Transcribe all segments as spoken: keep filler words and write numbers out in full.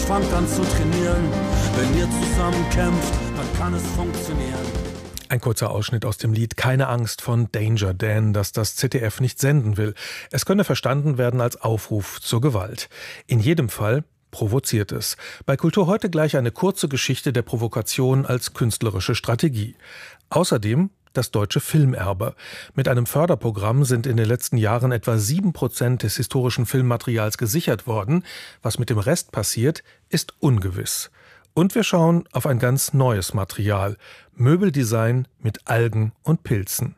fangt an zu trainieren. Wenn ihr zusammen kämpft, dann kann es funktionieren. Ein kurzer Ausschnitt aus dem Lied Keine Angst von Danger Dan, das das Z D F nicht senden will. Es könne verstanden werden als Aufruf zur Gewalt. In jedem Fall provoziert es. Bei Kultur heute gleich eine kurze Geschichte der Provokation als künstlerische Strategie. Außerdem das deutsche Filmerbe. Mit einem Förderprogramm sind in den letzten Jahren etwa sieben Prozent des historischen Filmmaterials gesichert worden. Was mit dem Rest passiert, ist ungewiss. Und wir schauen auf ein ganz neues Material. Möbeldesign mit Algen und Pilzen.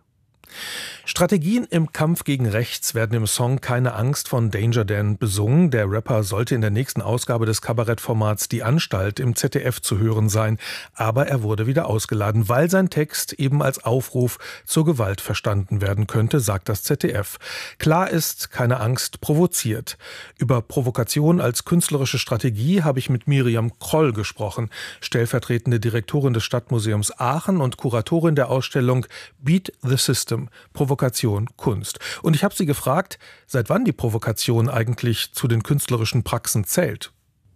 Strategien im Kampf gegen Rechts werden im Song Keine Angst von Danger Dan besungen. Der Rapper sollte in der nächsten Ausgabe des Kabarettformats Die Anstalt im Z D F zu hören sein. Aber er wurde wieder ausgeladen, weil sein Text eben als Aufruf zur Gewalt verstanden werden könnte, sagt das Z D F. Klar ist, Keine Angst provoziert. Über Provokation als künstlerische Strategie habe ich mit Miriam Kroll gesprochen, stellvertretende Direktorin des Stadtmuseums Aachen und Kuratorin der Ausstellung Beat the System. Provokation, Kunst. Und ich habe sie gefragt, seit wann die Provokation eigentlich zu den künstlerischen Praxen zählt.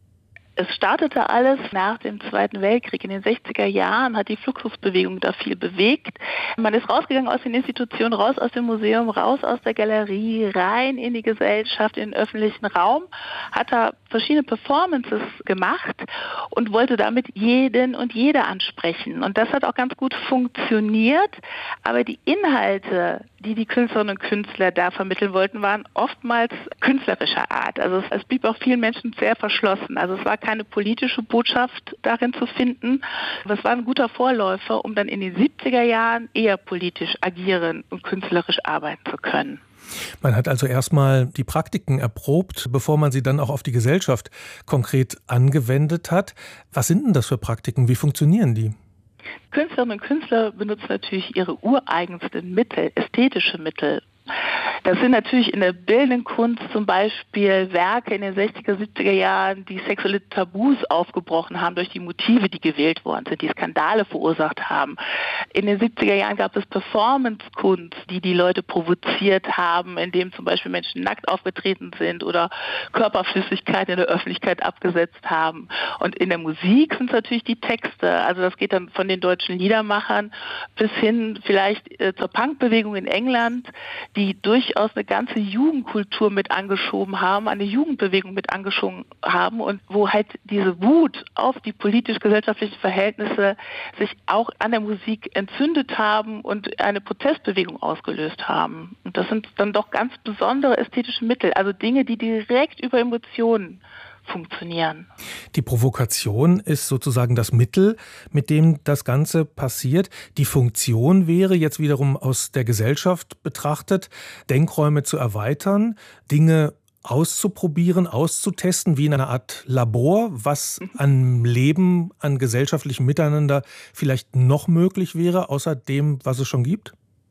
Es startete alles nach dem Zweiten Weltkrieg. In den sechziger Jahren hat die Fluxusbewegung da viel bewegt. Man ist rausgegangen aus den Institutionen, raus aus dem Museum, raus aus der Galerie, rein in die Gesellschaft, in den öffentlichen Raum, hat da verschiedene Performances gemacht und wollte damit jeden und jede ansprechen. Und das hat auch ganz gut funktioniert. Aber die Inhalte, die die Künstlerinnen und Künstler da vermitteln wollten, waren oftmals künstlerischer Art. Also es, es blieb auch vielen Menschen sehr verschlossen. Also es war keine politische Botschaft darin zu finden. Aber es war ein guter Vorläufer, um dann in den siebziger Jahren eher politisch agieren und künstlerisch arbeiten zu können. Man hat also erstmal die Praktiken erprobt, bevor man sie dann auch auf die Gesellschaft konkret angewendet hat. Was sind denn das für Praktiken? Wie funktionieren die? Künstlerinnen und Künstler benutzen natürlich ihre ureigensten Mittel, ästhetische Mittel. Das sind natürlich in der bildenden Kunst zum Beispiel Werke in den sechziger, siebziger Jahren, die sexuelle Tabus aufgebrochen haben durch die Motive, die gewählt worden sind, die Skandale verursacht haben. In den siebziger Jahren gab es Performance-Kunst, die die Leute provoziert haben, indem zum Beispiel Menschen nackt aufgetreten sind oder Körperflüssigkeit in der Öffentlichkeit abgesetzt haben. Und in der Musik sind es natürlich die Texte. Also das geht dann von den deutschen Liedermachern bis hin vielleicht äh, zur Punkbewegung in England, die durchaus eine ganze Jugendkultur mit angeschoben haben, eine Jugendbewegung mit angeschoben haben und wo halt diese Wut auf die politisch-gesellschaftlichen Verhältnisse sich auch an der Musik entzündet haben und eine Protestbewegung ausgelöst haben. Und das sind dann doch ganz besondere ästhetische Mittel, also Dinge, die direkt über Emotionen funktionieren. Die Provokation ist sozusagen das Mittel, mit dem das Ganze passiert. Die Funktion wäre jetzt wiederum aus der Gesellschaft betrachtet, Denkräume zu erweitern, Dinge auszuprobieren, auszutesten, wie in einer Art Labor, was an Leben, an gesellschaftlichem Miteinander vielleicht noch möglich wäre, außer dem, was es schon gibt?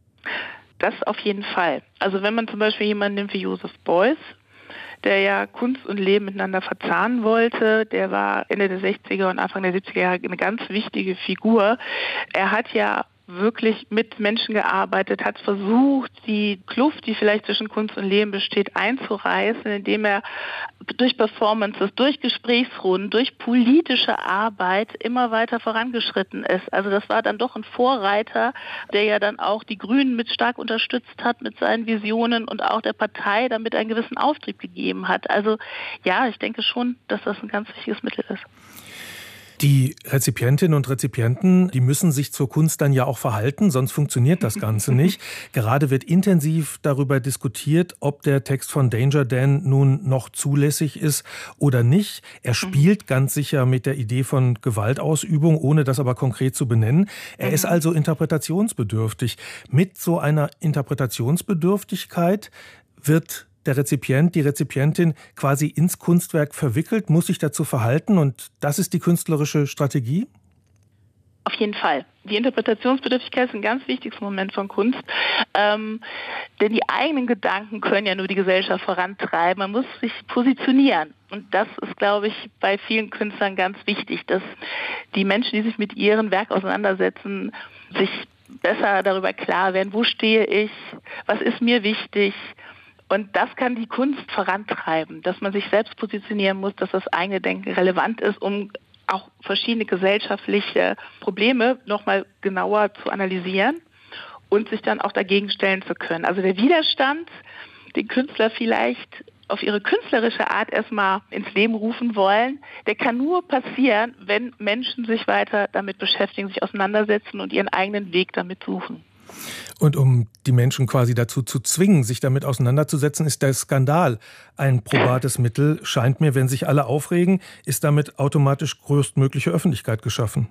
Das auf jeden Fall. Also wenn man zum Beispiel jemanden nimmt wie Joseph Beuys, der ja Kunst und Leben miteinander verzahnen wollte. Der war Ende der sechziger und Anfang der siebziger Jahre eine ganz wichtige Figur. Er hat ja wirklich mit Menschen gearbeitet, hat versucht, die Kluft, die vielleicht zwischen Kunst und Leben besteht, einzureißen, indem er durch Performances, durch Gesprächsrunden, durch politische Arbeit immer weiter vorangeschritten ist. Also das war dann doch ein Vorreiter, der ja dann auch die Grünen mit stark unterstützt hat mit seinen Visionen und auch der Partei damit einen gewissen Auftrieb gegeben hat. Also ja, ich denke schon, dass das ein ganz wichtiges Mittel ist. Die Rezipientinnen und Rezipienten, die müssen sich zur Kunst dann ja auch verhalten, sonst funktioniert das Ganze nicht. Gerade wird intensiv darüber diskutiert, ob der Text von Danger Dan nun noch zulässig ist oder nicht. Er spielt ganz sicher mit der Idee von Gewaltausübung, ohne das aber konkret zu benennen. Er ist also interpretationsbedürftig. Mit so einer Interpretationsbedürftigkeit wird der Rezipient, die Rezipientin quasi ins Kunstwerk verwickelt, muss sich dazu verhalten und das ist die künstlerische Strategie? Auf jeden Fall. Die Interpretationsbedürftigkeit ist ein ganz wichtiges Moment von Kunst, ähm, denn die eigenen Gedanken können ja nur die Gesellschaft vorantreiben. Man muss sich positionieren und das ist, glaube ich, bei vielen Künstlern ganz wichtig, dass die Menschen, die sich mit ihrem Werk auseinandersetzen, sich besser darüber klar werden, wo stehe ich, was ist mir wichtig, Und das kann die Kunst vorantreiben, dass man sich selbst positionieren muss, dass das eigene Denken relevant ist, um auch verschiedene gesellschaftliche Probleme nochmal genauer zu analysieren und sich dann auch dagegen stellen zu können. Also der Widerstand, den Künstler vielleicht auf ihre künstlerische Art erstmal ins Leben rufen wollen, der kann nur passieren, wenn Menschen sich weiter damit beschäftigen, sich auseinandersetzen und ihren eigenen Weg damit suchen. Und um die Menschen quasi dazu zu zwingen, sich damit auseinanderzusetzen, ist der Skandal ein probates Mittel. Scheint mir, wenn sich alle aufregen, ist damit automatisch größtmögliche Öffentlichkeit geschaffen.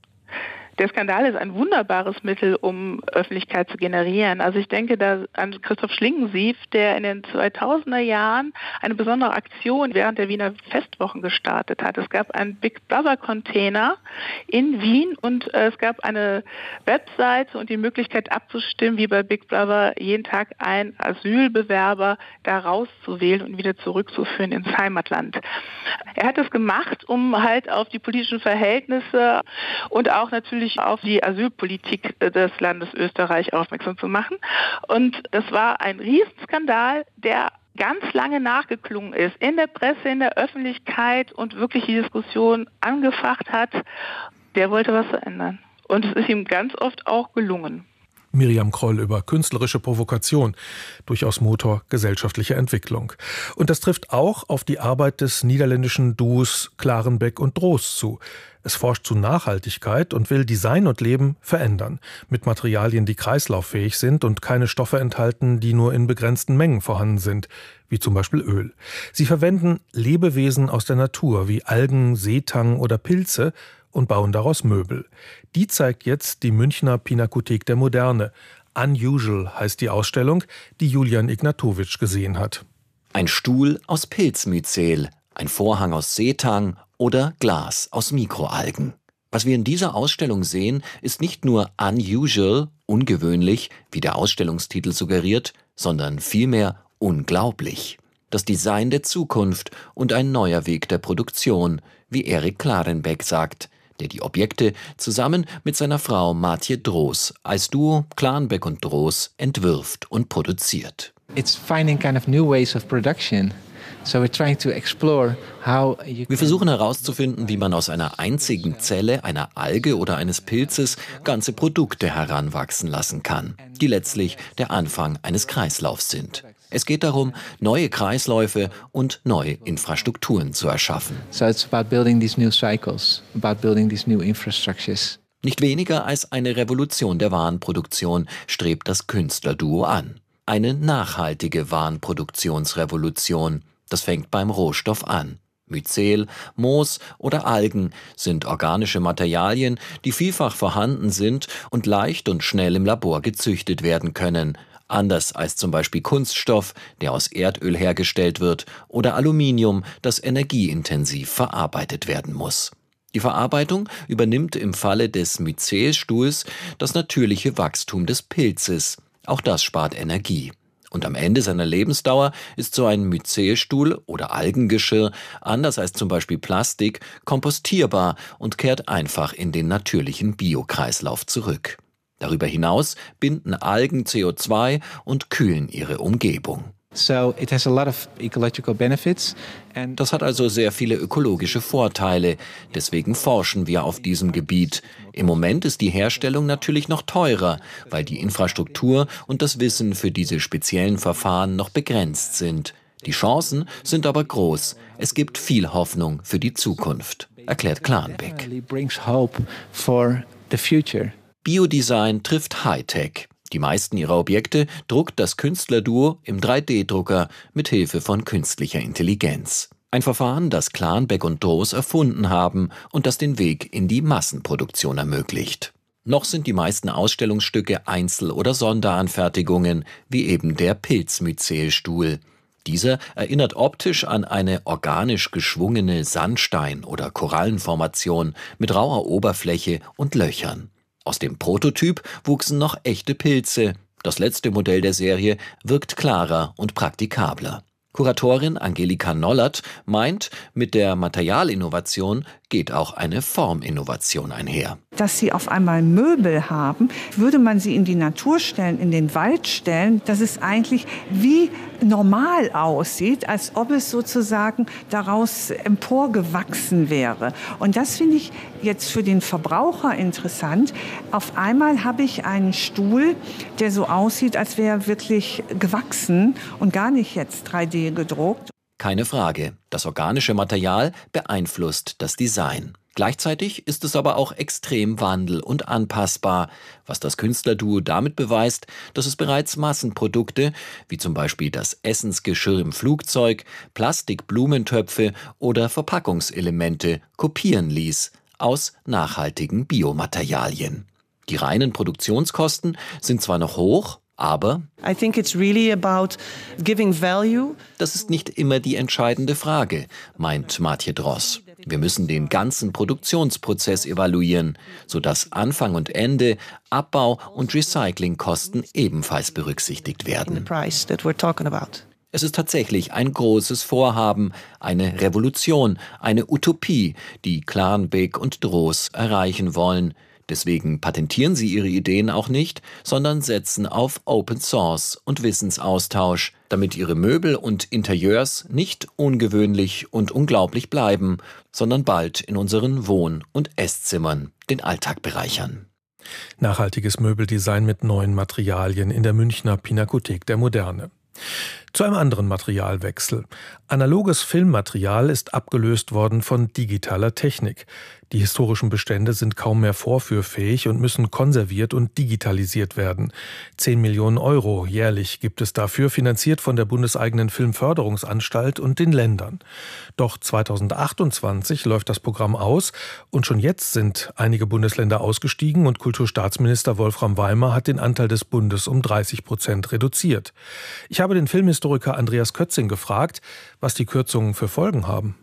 Der Skandal ist ein wunderbares Mittel, um Öffentlichkeit zu generieren. Also ich denke da an Christoph Schlingensief, der in den zweitausender Jahren eine besondere Aktion während der Wiener Festwochen gestartet hat. Es gab einen Big Brother Container in Wien und äh, es gab eine Webseite und die Möglichkeit abzustimmen, wie bei Big Brother jeden Tag ein Asylbewerber da rauszuwählen und wieder zurückzuführen ins Heimatland. Er hat das gemacht, um halt auf die politischen Verhältnisse und auch natürlich auf die Asylpolitik des Landes Österreich aufmerksam zu machen. Und das war ein Riesenskandal, der ganz lange nachgeklungen ist, in der Presse, in der Öffentlichkeit und wirklich die Diskussion angefacht hat. Der wollte was verändern. Und es ist ihm ganz oft auch gelungen. Miriam Kroll über künstlerische Provokation, durchaus Motor gesellschaftlicher Entwicklung. Und das trifft auch auf die Arbeit des niederländischen Duos Klarenbeck und Droos zu. Es forscht zu Nachhaltigkeit und will Design und Leben verändern. Mit Materialien, die kreislauffähig sind und keine Stoffe enthalten, die nur in begrenzten Mengen vorhanden sind, wie zum Beispiel Öl. Sie verwenden Lebewesen aus der Natur, wie Algen, Seetang oder Pilze, und bauen daraus Möbel. Die zeigt jetzt die Münchner Pinakothek der Moderne. Unusual heißt die Ausstellung, die Julian Ignatowitsch gesehen hat. Ein Stuhl aus Pilzmyzel, ein Vorhang aus Seetang oder Glas aus Mikroalgen. Was wir in dieser Ausstellung sehen, ist nicht nur unusual, ungewöhnlich, wie der Ausstellungstitel suggeriert, sondern vielmehr unglaublich. Das Design der Zukunft und ein neuer Weg der Produktion, wie Erik Klarenbeck sagt, der die Objekte zusammen mit seiner Frau Maartje Droos als Duo Klarenbeck und Droos entwirft und produziert. It's finding kind of new ways of production. So we're trying to explore how you Wir versuchen herauszufinden, wie man aus einer einzigen Zelle, einer Alge oder eines Pilzes ganze Produkte heranwachsen lassen kann, die letztlich der Anfang eines Kreislaufs sind. Es geht darum, neue Kreisläufe und neue Infrastrukturen zu erschaffen. So it's about building these new cycles, about building these new infrastructures. Nicht weniger als eine Revolution der Warenproduktion strebt das Künstlerduo an. Eine nachhaltige Warenproduktionsrevolution. Das fängt beim Rohstoff an. Myzel, Moos oder Algen sind organische Materialien, die vielfach vorhanden sind und leicht und schnell im Labor gezüchtet werden können. Anders als zum Beispiel Kunststoff, der aus Erdöl hergestellt wird, oder Aluminium, das energieintensiv verarbeitet werden muss. Die Verarbeitung übernimmt im Falle des Myzelstuhls das natürliche Wachstum des Pilzes. Auch das spart Energie. Und am Ende seiner Lebensdauer ist so ein Myzelstuhl oder Algengeschirr, anders als zum Beispiel Plastik, kompostierbar und kehrt einfach in den natürlichen Biokreislauf zurück. Darüber hinaus binden Algen C O zwei und kühlen ihre Umgebung. So it has a lot of ecological benefits. And Das hat also sehr viele ökologische Vorteile. Deswegen forschen wir auf diesem Gebiet. Im Moment ist die Herstellung natürlich noch teurer, weil die Infrastruktur und das Wissen für diese speziellen Verfahren noch begrenzt sind. Die Chancen sind aber groß. Es gibt viel Hoffnung für die Zukunft, erklärt Klarenbeck. definitely brings hope for the future. Biodesign trifft Hightech. Die meisten ihrer Objekte druckt das Künstlerduo im drei D Drucker mit Hilfe von künstlicher Intelligenz. Ein Verfahren, das Klarenbeck und Droos erfunden haben und das den Weg in die Massenproduktion ermöglicht. Noch sind die meisten Ausstellungsstücke Einzel- oder Sonderanfertigungen, wie eben der Pilzmyzelstuhl. Dieser erinnert optisch an eine organisch geschwungene Sandstein- oder Korallenformation mit rauer Oberfläche und Löchern. Aus dem Prototyp wuchsen noch echte Pilze. Das letzte Modell der Serie wirkt klarer und praktikabler. Kuratorin Angelika Nollert meint, mit der Materialinnovation gehe geht auch eine Forminnovation einher. Dass sie auf einmal Möbel haben, würde man sie in die Natur stellen, in den Wald stellen, dass es eigentlich wie normal aussieht, als ob es sozusagen daraus emporgewachsen wäre. Und das finde ich jetzt für den Verbraucher interessant. Auf einmal habe ich einen Stuhl, der so aussieht, als wäre er wirklich gewachsen und gar nicht jetzt drei D gedruckt. Keine Frage, das organische Material beeinflusst das Design. Gleichzeitig ist es aber auch extrem wandel- und anpassbar, was das Künstlerduo damit beweist, dass es bereits Massenprodukte, wie zum Beispiel das Essensgeschirr im Flugzeug, Plastikblumentöpfe oder Verpackungselemente kopieren ließ aus nachhaltigen Biomaterialien. Die reinen Produktionskosten sind zwar noch hoch, aber I think it's really about giving value. Das ist nicht immer die entscheidende Frage, meint Maartje Dross. Wir müssen den ganzen Produktionsprozess evaluieren, sodass Anfang und Ende, Abbau und Recyclingkosten ebenfalls berücksichtigt werden. Es ist tatsächlich ein großes Vorhaben, eine Revolution, eine Utopie, die Klarenbeek und Dross erreichen wollen. Deswegen patentieren sie ihre Ideen auch nicht, sondern setzen auf Open Source und Wissensaustausch, damit ihre Möbel und Interieurs nicht ungewöhnlich und unglaublich bleiben, sondern bald in unseren Wohn- und Esszimmern den Alltag bereichern. Nachhaltiges Möbeldesign mit neuen Materialien in der Münchner Pinakothek der Moderne. Zu einem anderen Materialwechsel. Analoges Filmmaterial ist abgelöst worden von digitaler Technik. Die historischen Bestände sind kaum mehr vorführfähig und müssen konserviert und digitalisiert werden. Zehn Millionen Euro jährlich gibt es dafür, finanziert von der bundeseigenen Filmförderungsanstalt und den Ländern. Doch zweitausendachtundzwanzig läuft das Programm aus und schon jetzt sind einige Bundesländer ausgestiegen und Kulturstaatsminister Wolfram Weimer hat den Anteil des Bundes um dreißig Prozent reduziert. Ich habe den Filmhistoriker Andreas Kötzing gefragt, was die Kürzungen für Folgen haben.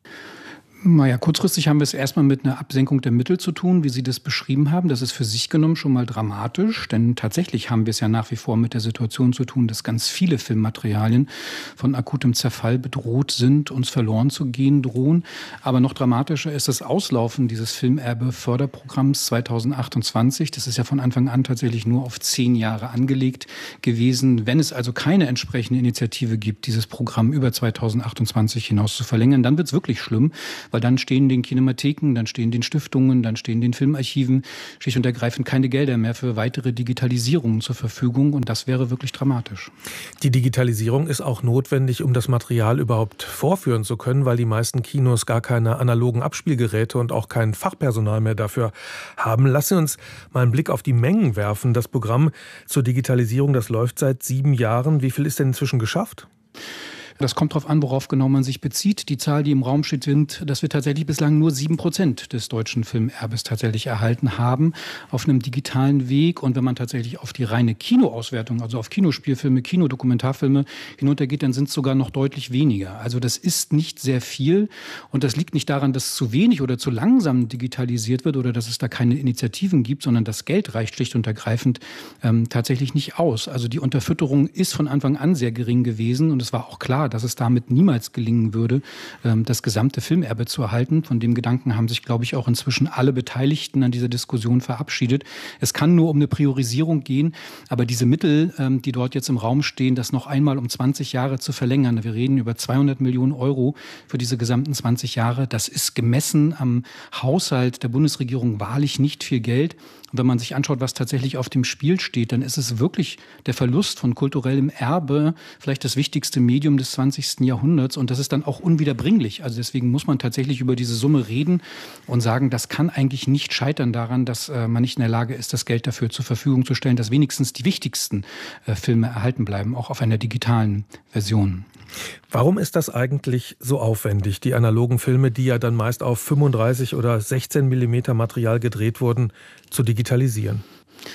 Naja, kurzfristig haben wir es erstmal mit einer Absenkung der Mittel zu tun, wie Sie das beschrieben haben. Das ist für sich genommen schon mal dramatisch, denn tatsächlich haben wir es ja nach wie vor mit der Situation zu tun, dass ganz viele Filmmaterialien von akutem Zerfall bedroht sind, uns verloren zu gehen drohen. Aber noch dramatischer ist das Auslaufen dieses Filmerbe-Förderprogramms zweitausendachtundzwanzig. Das ist ja von Anfang an tatsächlich nur auf zehn Jahre angelegt gewesen. Wenn es also keine entsprechende Initiative gibt, dieses Programm über zweitausendachtundzwanzig hinaus zu verlängern, dann wird es wirklich schlimm. Weil dann stehen den Kinematheken, dann stehen den Stiftungen, dann stehen den Filmarchiven schlicht und ergreifend keine Gelder mehr für weitere Digitalisierungen zur Verfügung. Und das wäre wirklich dramatisch. Die Digitalisierung ist auch notwendig, um das Material überhaupt vorführen zu können, weil die meisten Kinos gar keine analogen Abspielgeräte und auch kein Fachpersonal mehr dafür haben. Lassen Sie uns mal einen Blick auf die Mengen werfen. Das Programm zur Digitalisierung, das läuft seit sieben Jahren. Wie viel ist denn inzwischen geschafft? Das kommt darauf an, worauf genau man sich bezieht. Die Zahl, die im Raum steht, sind, dass wir tatsächlich bislang nur sieben Prozent des deutschen Filmerbes tatsächlich erhalten haben auf einem digitalen Weg. Und wenn man tatsächlich auf die reine Kinoauswertung, also auf Kinospielfilme, Kinodokumentarfilme hinuntergeht, dann sind es sogar noch deutlich weniger. Also das ist nicht sehr viel. Und das liegt nicht daran, dass zu wenig oder zu langsam digitalisiert wird oder dass es da keine Initiativen gibt, sondern das Geld reicht schlicht und ergreifend ähm, tatsächlich nicht aus. Also die Unterfütterung ist von Anfang an sehr gering gewesen. Und es war auch klar, dass es damit niemals gelingen würde, das gesamte Filmerbe zu erhalten. Von dem Gedanken haben sich, glaube ich, auch inzwischen alle Beteiligten an dieser Diskussion verabschiedet. Es kann nur um eine Priorisierung gehen, aber diese Mittel, die dort jetzt im Raum stehen, das noch einmal um zwanzig Jahre zu verlängern, wir reden über zweihundert Millionen Euro für diese gesamten zwanzig Jahre, das ist gemessen am Haushalt der Bundesregierung wahrlich nicht viel Geld. Und wenn man sich anschaut, was tatsächlich auf dem Spiel steht, dann ist es wirklich der Verlust von kulturellem Erbe, vielleicht das wichtigste Medium des zwanzigsten Jahrhunderts. Und das ist dann auch unwiederbringlich. Also deswegen muss man tatsächlich über diese Summe reden und sagen, das kann eigentlich nicht scheitern daran, dass äh, man nicht in der Lage ist, das Geld dafür zur Verfügung zu stellen, dass wenigstens die wichtigsten äh, Filme erhalten bleiben, auch auf einer digitalen Version. Warum ist das eigentlich so aufwendig, die analogen Filme, die ja dann meist auf fünfunddreißig oder sechzehn Millimeter Material gedreht wurden, zu digitalisieren?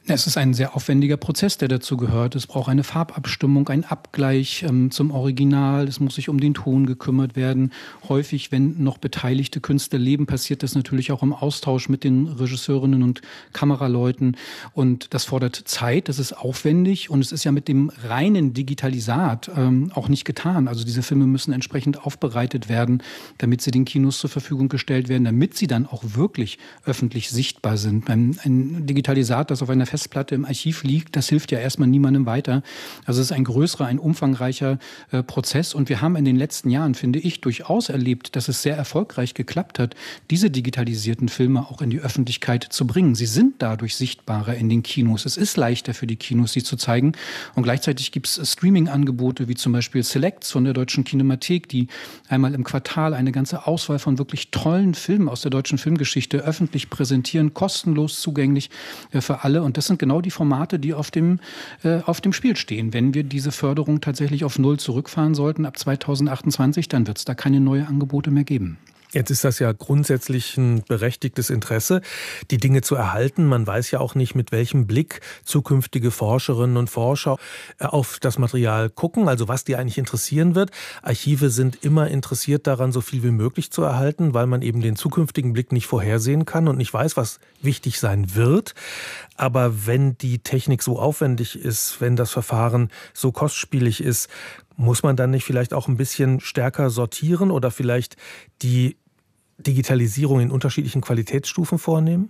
Es ist ein sehr aufwendiger Prozess, der dazu gehört. Es braucht eine Farbabstimmung, einen Abgleich ähm, zum Original. Es muss sich um den Ton gekümmert werden. Häufig, wenn noch beteiligte Künstler leben, passiert das natürlich auch im Austausch mit den Regisseurinnen und Kameraleuten. Und das fordert Zeit, das ist aufwendig. Und es ist ja mit dem reinen Digitalisat ähm, auch nicht getan. Also diese Filme müssen entsprechend aufbereitet werden, damit sie den Kinos zur Verfügung gestellt werden, damit sie dann auch wirklich öffentlich sichtbar sind. Ein Digitalisat, das auf einer Festplatte im Archiv liegt, das hilft ja erstmal niemandem weiter. Also es ist ein größerer, ein umfangreicher äh, Prozess. Und wir haben in den letzten Jahren, finde ich, durchaus erlebt, dass es sehr erfolgreich geklappt hat, diese digitalisierten Filme auch in die Öffentlichkeit zu bringen. Sie sind dadurch sichtbarer in den Kinos. Es ist leichter für die Kinos, sie zu zeigen. Und gleichzeitig gibt es Streaming-Angebote, wie zum Beispiel Selects von der Deutschen Kinemathek, die einmal im Quartal eine ganze Auswahl von wirklich tollen Filmen aus der deutschen Filmgeschichte öffentlich präsentieren, kostenlos zugänglich äh, für alle. Und das sind genau die Formate, die auf dem, äh, auf dem Spiel stehen. Wenn wir diese Förderung tatsächlich auf Null zurückfahren sollten ab zweitausendachtundzwanzig, dann wird es da keine neuen Angebote mehr geben. Jetzt ist das ja grundsätzlich ein berechtigtes Interesse, die Dinge zu erhalten. Man weiß ja auch nicht, mit welchem Blick zukünftige Forscherinnen und Forscher auf das Material gucken, also was die eigentlich interessieren wird. Archive sind immer interessiert daran, so viel wie möglich zu erhalten, weil man eben den zukünftigen Blick nicht vorhersehen kann und nicht weiß, was wichtig sein wird. Aber wenn die Technik so aufwendig ist, wenn das Verfahren so kostspielig ist, muss man dann nicht vielleicht auch ein bisschen stärker sortieren oder vielleicht die Digitalisierung in unterschiedlichen Qualitätsstufen vornehmen?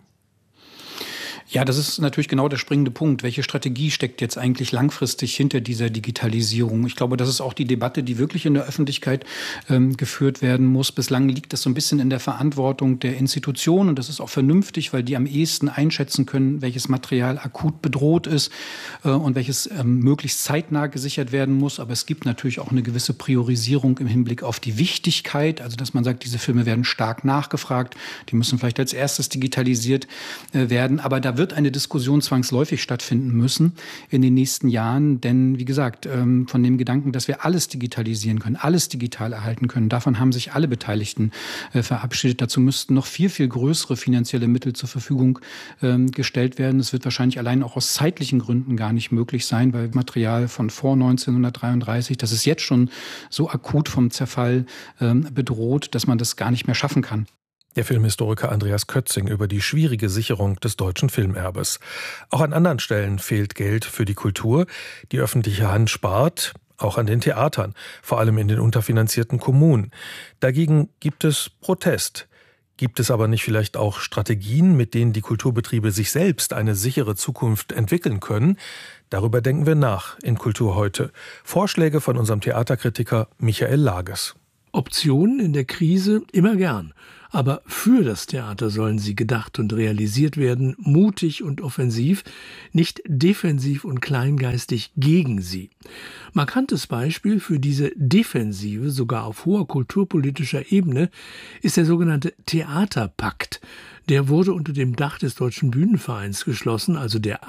Ja, das ist natürlich genau der springende Punkt. Welche Strategie steckt jetzt eigentlich langfristig hinter dieser Digitalisierung? Ich glaube, das ist auch die Debatte, die wirklich in der Öffentlichkeit ähm, geführt werden muss. Bislang liegt das so ein bisschen in der Verantwortung der Institutionen und das ist auch vernünftig, weil die am ehesten einschätzen können, welches Material akut bedroht ist äh, und welches ähm, möglichst zeitnah gesichert werden muss. Aber es gibt natürlich auch eine gewisse Priorisierung im Hinblick auf die Wichtigkeit, also dass man sagt, diese Filme werden stark nachgefragt, die müssen vielleicht als erstes digitalisiert äh, werden. Aber da wird wird eine Diskussion zwangsläufig stattfinden müssen in den nächsten Jahren. Denn, wie gesagt, von dem Gedanken, dass wir alles digitalisieren können, alles digital erhalten können, davon haben sich alle Beteiligten verabschiedet. Dazu müssten noch viel, viel größere finanzielle Mittel zur Verfügung gestellt werden. Es wird wahrscheinlich allein auch aus zeitlichen Gründen gar nicht möglich sein, weil Material von vor neunzehnhundertdreiunddreißig, das ist jetzt schon so akut vom Zerfall bedroht, dass man das gar nicht mehr schaffen kann. Der Filmhistoriker Andreas Kötzing über die schwierige Sicherung des deutschen Filmerbes. Auch an anderen Stellen fehlt Geld für die Kultur. Die öffentliche Hand spart, auch an den Theatern, vor allem in den unterfinanzierten Kommunen. Dagegen gibt es Protest. Gibt es aber nicht vielleicht auch Strategien, mit denen die Kulturbetriebe sich selbst eine sichere Zukunft entwickeln können? Darüber denken wir nach in Kultur heute. Vorschläge von unserem Theaterkritiker Michael Lages. Optionen in der Krise immer gern. Aber für das Theater sollen sie gedacht und realisiert werden, mutig und offensiv, nicht defensiv und kleingeistig gegen sie. Markantes Beispiel für diese Defensive, sogar auf hoher kulturpolitischer Ebene, ist der sogenannte Theaterpakt. Der wurde unter dem Dach des Deutschen Bühnenvereins geschlossen, also der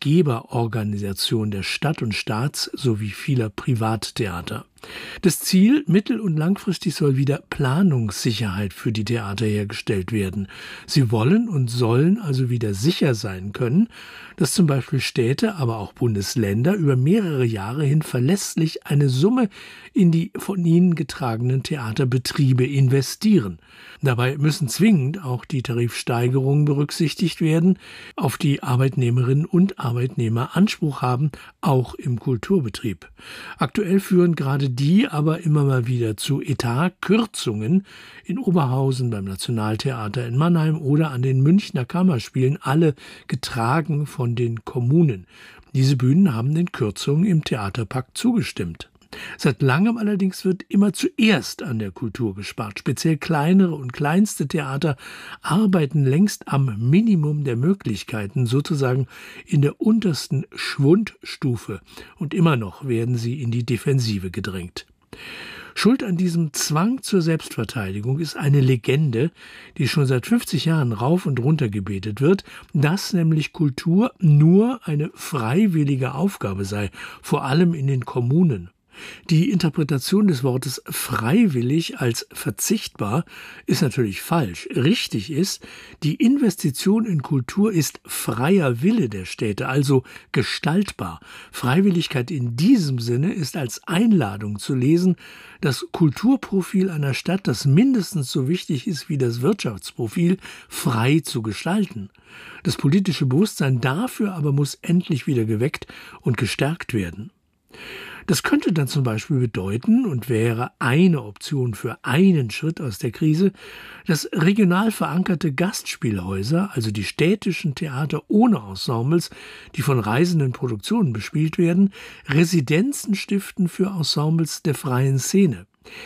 Arbeitgeberorganisation der Stadt und Staats sowie vieler Privattheater. Das Ziel, mittel- und langfristig soll wieder Planungssicherheit für die Theater hergestellt werden. Sie wollen und sollen also wieder sicher sein können, dass zum Beispiel Städte, aber auch Bundesländer über mehrere Jahre hin verlässlich eine Summe in die von ihnen getragenen Theaterbetriebe investieren. Dabei müssen zwingend auch die Tarifsteigerungen berücksichtigt werden, auf die Arbeitnehmerinnen und Arbeitnehmer Anspruch haben, auch im Kulturbetrieb. Aktuell führen gerade die aber immer mal wieder zu Etatkürzungen in Oberhausen, beim Nationaltheater in Mannheim oder an den Münchner Kammerspielen, alle getragen von den Kommunen. Diese Bühnen haben den Kürzungen im Theaterpakt zugestimmt. Seit langem allerdings wird immer zuerst an der Kultur gespart. Speziell kleinere und kleinste Theater arbeiten längst am Minimum der Möglichkeiten, sozusagen in der untersten Schwundstufe. Und immer noch werden sie in die Defensive gedrängt. Schuld an diesem Zwang zur Selbstverteidigung ist eine Legende, die schon seit fünfzig Jahren rauf und runter gebetet wird, dass nämlich Kultur nur eine freiwillige Aufgabe sei, vor allem in den Kommunen. Die Interpretation des Wortes freiwillig als verzichtbar ist natürlich falsch. Richtig ist, die Investition in Kultur ist freier Wille der Städte, also gestaltbar. Freiwilligkeit in diesem Sinne ist als Einladung zu lesen, das Kulturprofil einer Stadt, das mindestens so wichtig ist wie das Wirtschaftsprofil, frei zu gestalten. Das politische Bewusstsein dafür aber muss endlich wieder geweckt und gestärkt werden. Das könnte dann zum Beispiel bedeuten und wäre eine Option für einen Schritt aus der Krise, dass regional verankerte Gastspielhäuser, also die städtischen Theater ohne Ensembles, die von reisenden Produktionen bespielt werden, Residenzen stiften für Ensembles der freien Szene.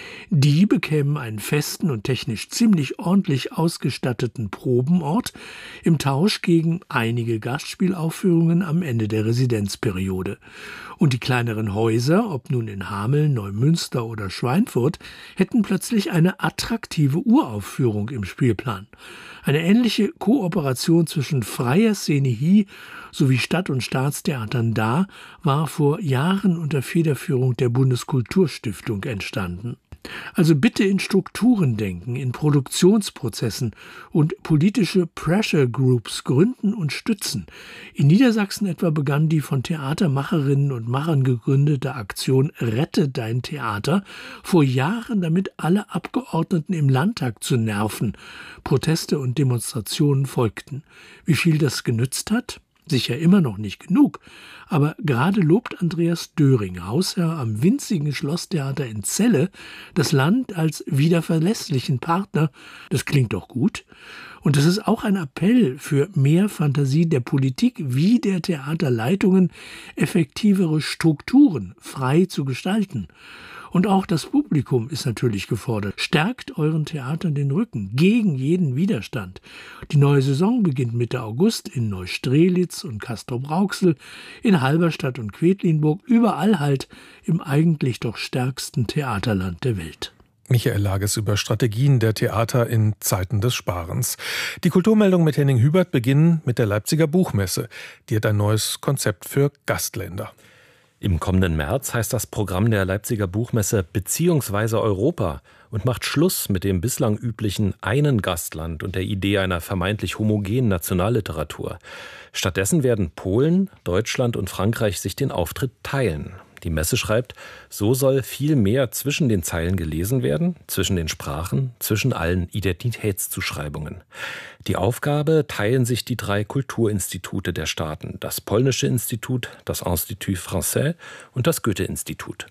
Die bekämen einen festen und technisch ziemlich ordentlich ausgestatteten Probenort im Tausch gegen einige Gastspielaufführungen am Ende der Residenzperiode. Und die kleineren Häuser, ob nun in Hameln, Neumünster oder Schweinfurt, hätten plötzlich eine attraktive Uraufführung im Spielplan. Eine ähnliche Kooperation zwischen freier Szene hier sowie Stadt- und Staatstheatern da war vor Jahren unter Federführung der Bundeskulturstiftung entstanden. Also bitte in Strukturen denken, in Produktionsprozessen und politische Pressure Groups gründen und stützen. In Niedersachsen etwa begann die von Theatermacherinnen und Machern gegründete Aktion Rette dein Theater vor Jahren damit alle Abgeordneten im Landtag zu nerven. Proteste und Demonstrationen folgten. Wie viel das genützt hat? Sicher immer noch nicht genug, aber gerade lobt Andreas Döring, Hausherr am winzigen Schlosstheater in Celle, das Land als wieder verlässlichen Partner. Das klingt doch gut. Und das ist auch ein Appell für mehr Fantasie der Politik wie der Theaterleitungen, effektivere Strukturen frei zu gestalten. Und auch das Publikum ist natürlich gefordert. Stärkt euren Theatern den Rücken gegen jeden Widerstand. Die neue Saison beginnt Mitte August in Neustrelitz und Castrop-Rauxel, in Halberstadt und Quedlinburg, überall halt im eigentlich doch stärksten Theaterland der Welt. Michael Lages über Strategien der Theater in Zeiten des Sparens. Die Kulturmeldung mit Henning Hubert beginnen mit der Leipziger Buchmesse. Die hat ein neues Konzept für Gastländer. Im kommenden März heißt das Programm der Leipziger Buchmesse beziehungsweise Europa und macht Schluss mit dem bislang üblichen einen Gastland und der Idee einer vermeintlich homogenen Nationalliteratur. Stattdessen werden Polen, Deutschland und Frankreich sich den Auftritt teilen. Die Messe schreibt, so soll viel mehr zwischen den Zeilen gelesen werden, zwischen den Sprachen, zwischen allen Identitätszuschreibungen. Die Aufgabe teilen sich die drei Kulturinstitute der Staaten, das Polnische Institut, das Institut Français und das Goethe-Institut.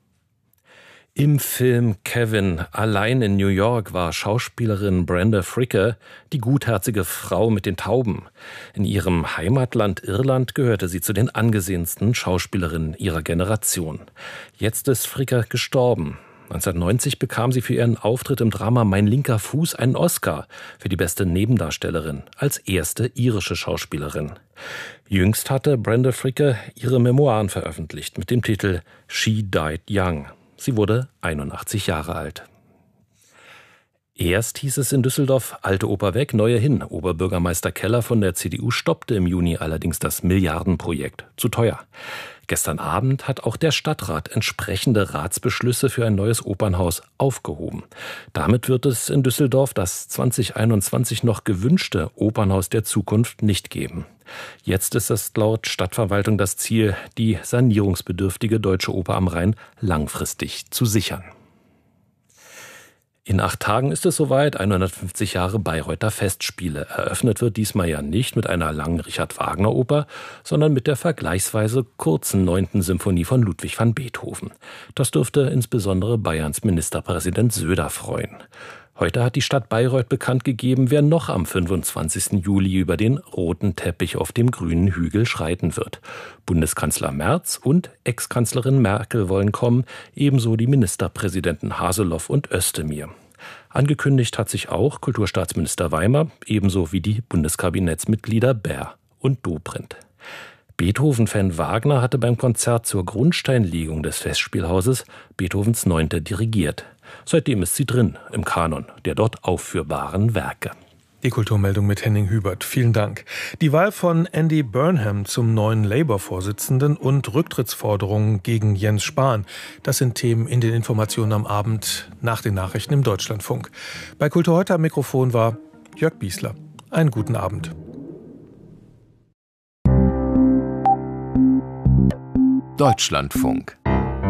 Im Film Kevin allein in New York war Schauspielerin Brenda Fricker die gutherzige Frau mit den Tauben. In ihrem Heimatland Irland gehörte sie zu den angesehensten Schauspielerinnen ihrer Generation. Jetzt ist Fricker gestorben. neunzehnhundertneunzig bekam sie für ihren Auftritt im Drama Mein linker Fuß einen Oscar für die beste Nebendarstellerin als erste irische Schauspielerin. Jüngst hatte Brenda Fricker ihre Memoiren veröffentlicht mit dem Titel She Died Young. Sie wurde einundachtzig Jahre alt. Erst hieß es in Düsseldorf, alte Oper weg, neue hin. Oberbürgermeister Keller von der C D U stoppte im Juni allerdings das Milliardenprojekt. Zu teuer. Gestern Abend hat auch der Stadtrat entsprechende Ratsbeschlüsse für ein neues Opernhaus aufgehoben. Damit wird es in Düsseldorf das zwanzig einundzwanzig noch gewünschte Opernhaus der Zukunft nicht geben. Jetzt ist es laut Stadtverwaltung das Ziel, die sanierungsbedürftige Deutsche Oper am Rhein langfristig zu sichern. In acht Tagen ist es soweit, hundertfünfzig Jahre Bayreuther Festspiele. Eröffnet wird diesmal ja nicht mit einer langen Richard-Wagner-Oper, sondern mit der vergleichsweise kurzen neunten Symphonie von Ludwig van Beethoven. Das dürfte insbesondere Bayerns Ministerpräsident Söder freuen. Heute hat die Stadt Bayreuth bekannt gegeben, wer noch am fünfundzwanzigsten Juli über den roten Teppich auf dem grünen Hügel schreiten wird. Bundeskanzler Merz und Ex-Kanzlerin Merkel wollen kommen, ebenso die Ministerpräsidenten Haseloff und Özdemir. Angekündigt hat sich auch Kulturstaatsminister Weimer, ebenso wie die Bundeskabinettsmitglieder Baer und Dobrindt. Beethoven-Fan Wagner hatte beim Konzert zur Grundsteinlegung des Festspielhauses Beethovens Neunte dirigiert. Seitdem ist sie drin im Kanon der dort aufführbaren Werke. Die Kulturmeldung mit Henning Hubert. Vielen Dank. Die Wahl von Andy Burnham zum neuen Labour-Vorsitzenden und Rücktrittsforderungen gegen Jens Spahn. Das sind Themen in den Informationen am Abend nach den Nachrichten im Deutschlandfunk. Bei Kultur heute am Mikrofon war Jörg Biesler. Einen guten Abend. Deutschlandfunk.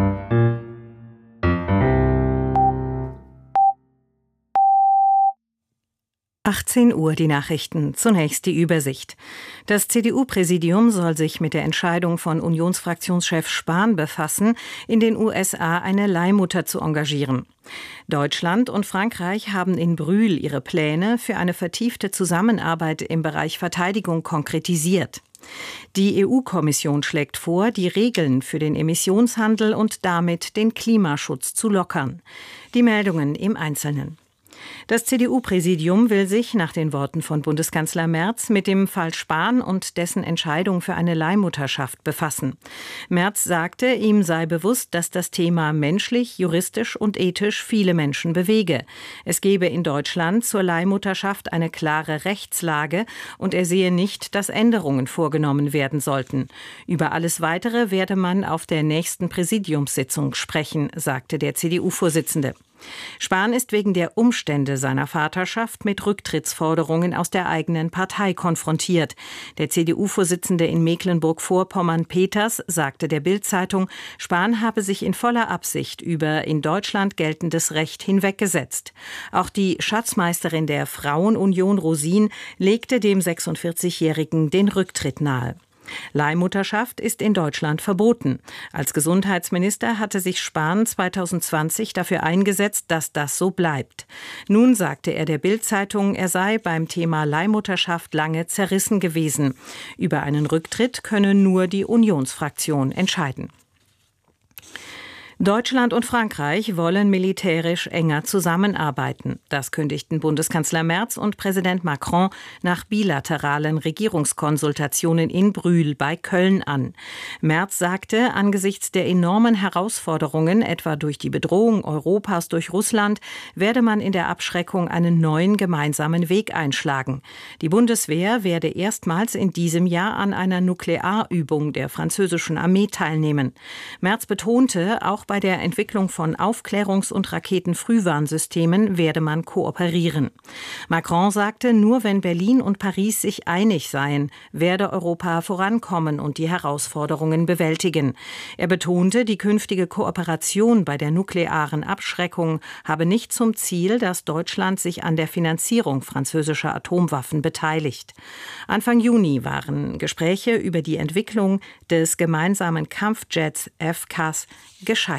achtzehn Uhr die Nachrichten. Zunächst die Übersicht. Das C D U-Präsidium soll sich mit der Entscheidung von Unionsfraktionschef Spahn befassen, in den U S A eine Leihmutter zu engagieren. Deutschland und Frankreich haben in Brühl ihre Pläne für eine vertiefte Zusammenarbeit im Bereich Verteidigung konkretisiert. Die E U-Kommission schlägt vor, die Regeln für den Emissionshandel und damit den Klimaschutz zu lockern. Die Meldungen im Einzelnen. Das C D U-Präsidium will sich nach den Worten von Bundeskanzler Merz mit dem Fall Spahn und dessen Entscheidung für eine Leihmutterschaft befassen. Merz sagte, ihm sei bewusst, dass das Thema menschlich, juristisch und ethisch viele Menschen bewege. Es gebe in Deutschland zur Leihmutterschaft eine klare Rechtslage und er sehe nicht, dass Änderungen vorgenommen werden sollten. Über alles Weitere werde man auf der nächsten Präsidiumssitzung sprechen, sagte der C D U-Vorsitzende. Spahn ist wegen der Umstände seiner Vaterschaft mit Rücktrittsforderungen aus der eigenen Partei konfrontiert. Der C D U-Vorsitzende in Mecklenburg-Vorpommern Peters sagte der Bild-Zeitung, Spahn habe sich in voller Absicht über in Deutschland geltendes Recht hinweggesetzt. Auch die Schatzmeisterin der Frauenunion Rosin legte dem sechsundvierzigjährigen den Rücktritt nahe. Leihmutterschaft ist in Deutschland verboten. Als Gesundheitsminister hatte sich Spahn zweitausendzwanzig dafür eingesetzt, dass das so bleibt. Nun sagte er der Bild-Zeitung, er sei beim Thema Leihmutterschaft lange zerrissen gewesen. Über einen Rücktritt könne nur die Unionsfraktion entscheiden. Deutschland und Frankreich wollen militärisch enger zusammenarbeiten. Das kündigten Bundeskanzler Merz und Präsident Macron nach bilateralen Regierungskonsultationen in Brühl bei Köln an. Merz sagte, angesichts der enormen Herausforderungen, etwa durch die Bedrohung Europas durch Russland, werde man in der Abschreckung einen neuen gemeinsamen Weg einschlagen. Die Bundeswehr werde erstmals in diesem Jahr an einer Nuklearübung der französischen Armee teilnehmen. Merz betonte, auch bei der Entwicklung von Aufklärungs- und Raketenfrühwarnsystemen werde man kooperieren. Macron sagte, nur wenn Berlin und Paris sich einig seien, werde Europa vorankommen und die Herausforderungen bewältigen. Er betonte, die künftige Kooperation bei der nuklearen Abschreckung habe nicht zum Ziel, dass Deutschland sich an der Finanzierung französischer Atomwaffen beteiligt. Anfang Juni waren Gespräche über die Entwicklung des gemeinsamen Kampfjets F C A S gescheitert.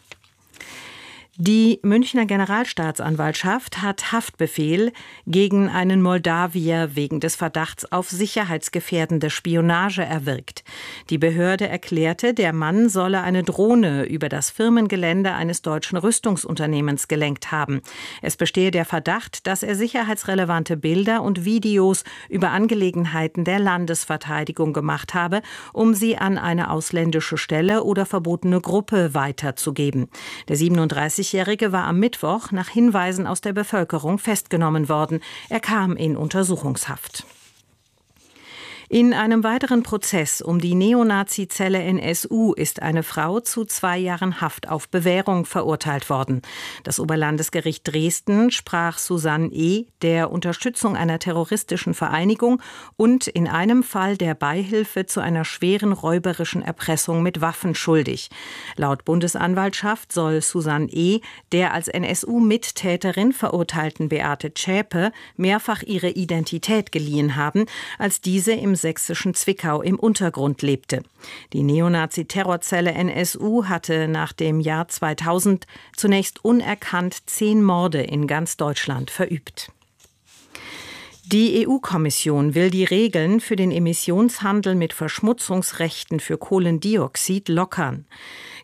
Die Münchner Generalstaatsanwaltschaft hat Haftbefehl gegen einen Moldawier wegen des Verdachts auf sicherheitsgefährdende Spionage erwirkt. Die Behörde erklärte, der Mann solle eine Drohne über das Firmengelände eines deutschen Rüstungsunternehmens gelenkt haben. Es bestehe der Verdacht, dass er sicherheitsrelevante Bilder und Videos über Angelegenheiten der Landesverteidigung gemacht habe, um sie an eine ausländische Stelle oder verbotene Gruppe weiterzugeben. Der siebenunddreißigjährige war am Mittwoch nach Hinweisen aus der Bevölkerung festgenommen worden. Er kam in Untersuchungshaft. In einem weiteren Prozess um die Neonazi-Zelle N S U ist eine Frau zu zwei Jahren Haft auf Bewährung verurteilt worden. Das Oberlandesgericht Dresden sprach Susanne E. der Unterstützung einer terroristischen Vereinigung und in einem Fall der Beihilfe zu einer schweren räuberischen Erpressung mit Waffen schuldig. Laut Bundesanwaltschaft soll Susanne E. der als N S U-Mittäterin verurteilten Beate Zschäpe mehrfach ihre Identität geliehen haben, als diese im sächsischen Zwickau im Untergrund lebte. Die Neonazi-Terrorzelle N S U hatte nach dem Jahr zweitausend zunächst unerkannt zehn Morde in ganz Deutschland verübt. Die E U-Kommission will die Regeln für den Emissionshandel mit Verschmutzungsrechten für Kohlendioxid lockern.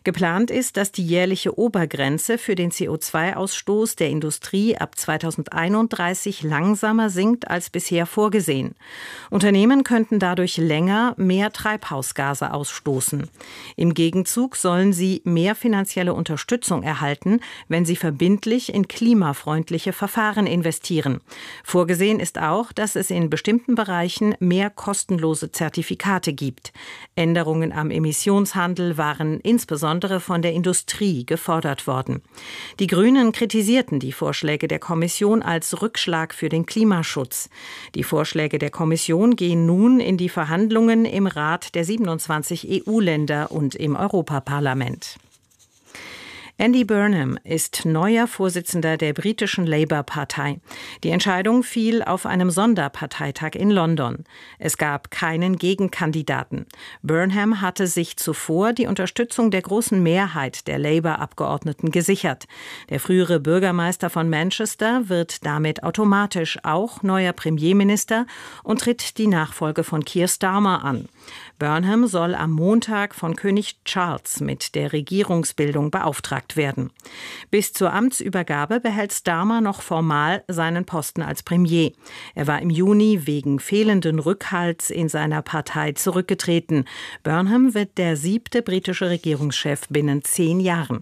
Geplant ist, dass die jährliche Obergrenze für den C O zwei Ausstoß der Industrie ab zweitausendeinunddreißig langsamer sinkt als bisher vorgesehen. Unternehmen könnten dadurch länger mehr Treibhausgase ausstoßen. Im Gegenzug sollen sie mehr finanzielle Unterstützung erhalten, wenn sie verbindlich in klimafreundliche Verfahren investieren. Vorgesehen ist auch, dass es in bestimmten Bereichen mehr kostenlose Zertifikate gibt. Änderungen am Emissionshandel waren insbesondere von der Industrie gefordert worden. Die Grünen kritisierten die Vorschläge der Kommission als Rückschlag für den Klimaschutz. Die Vorschläge der Kommission gehen nun in die Verhandlungen im Rat der siebenundzwanzig E U-Länder und im Europaparlament. Andy Burnham ist neuer Vorsitzender der britischen Labour-Partei. Die Entscheidung fiel auf einem Sonderparteitag in London. Es gab keinen Gegenkandidaten. Burnham hatte sich zuvor die Unterstützung der großen Mehrheit der Labour-Abgeordneten gesichert. Der frühere Bürgermeister von Manchester wird damit automatisch auch neuer Premierminister und tritt die Nachfolge von Keir Starmer an. Burnham soll am Montag von König Charles mit der Regierungsbildung beauftragt werden. Bis zur Amtsübergabe behält Starmer noch formal seinen Posten als Premier. Er war im Juni wegen fehlenden Rückhalts in seiner Partei zurückgetreten. Burnham wird der siebte britische Regierungschef binnen zehn Jahren.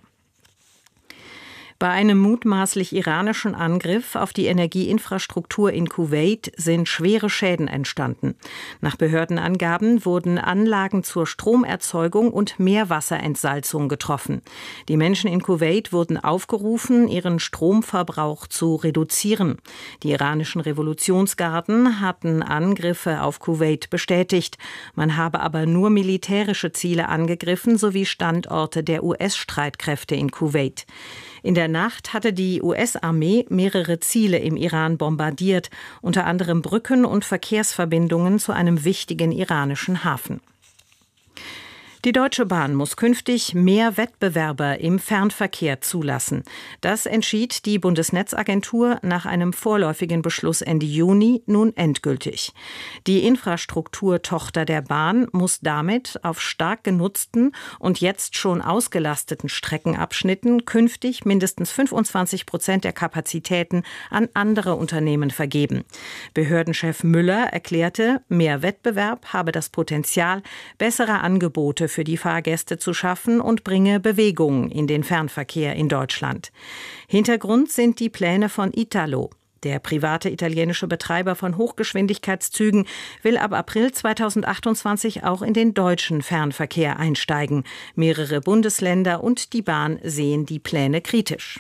Bei einem mutmaßlich iranischen Angriff auf die Energieinfrastruktur in Kuwait sind schwere Schäden entstanden. Nach Behördenangaben wurden Anlagen zur Stromerzeugung und Meerwasserentsalzung getroffen. Die Menschen in Kuwait wurden aufgerufen, ihren Stromverbrauch zu reduzieren. Die iranischen Revolutionsgarden hatten Angriffe auf Kuwait bestätigt. Man habe aber nur militärische Ziele angegriffen sowie Standorte der U S-Streitkräfte in Kuwait. In der Nacht hatte die U S-Armee mehrere Ziele im Iran bombardiert, unter anderem Brücken und Verkehrsverbindungen zu einem wichtigen iranischen Hafen. Die Deutsche Bahn muss künftig mehr Wettbewerber im Fernverkehr zulassen. Das entschied die Bundesnetzagentur nach einem vorläufigen Beschluss Ende Juni nun endgültig. Die Infrastrukturtochter der Bahn muss damit auf stark genutzten und jetzt schon ausgelasteten Streckenabschnitten künftig mindestens fünfundzwanzig Prozent der Kapazitäten an andere Unternehmen vergeben. Behördenchef Müller erklärte, mehr Wettbewerb habe das Potenzial, bessere Angebote für die Fahrgäste zu schaffen und bringe Bewegung in den Fernverkehr in Deutschland. Hintergrund sind die Pläne von Italo. Der private italienische Betreiber von Hochgeschwindigkeitszügen will ab April zweitausendachtundzwanzig auch in den deutschen Fernverkehr einsteigen. Mehrere Bundesländer und die Bahn sehen die Pläne kritisch.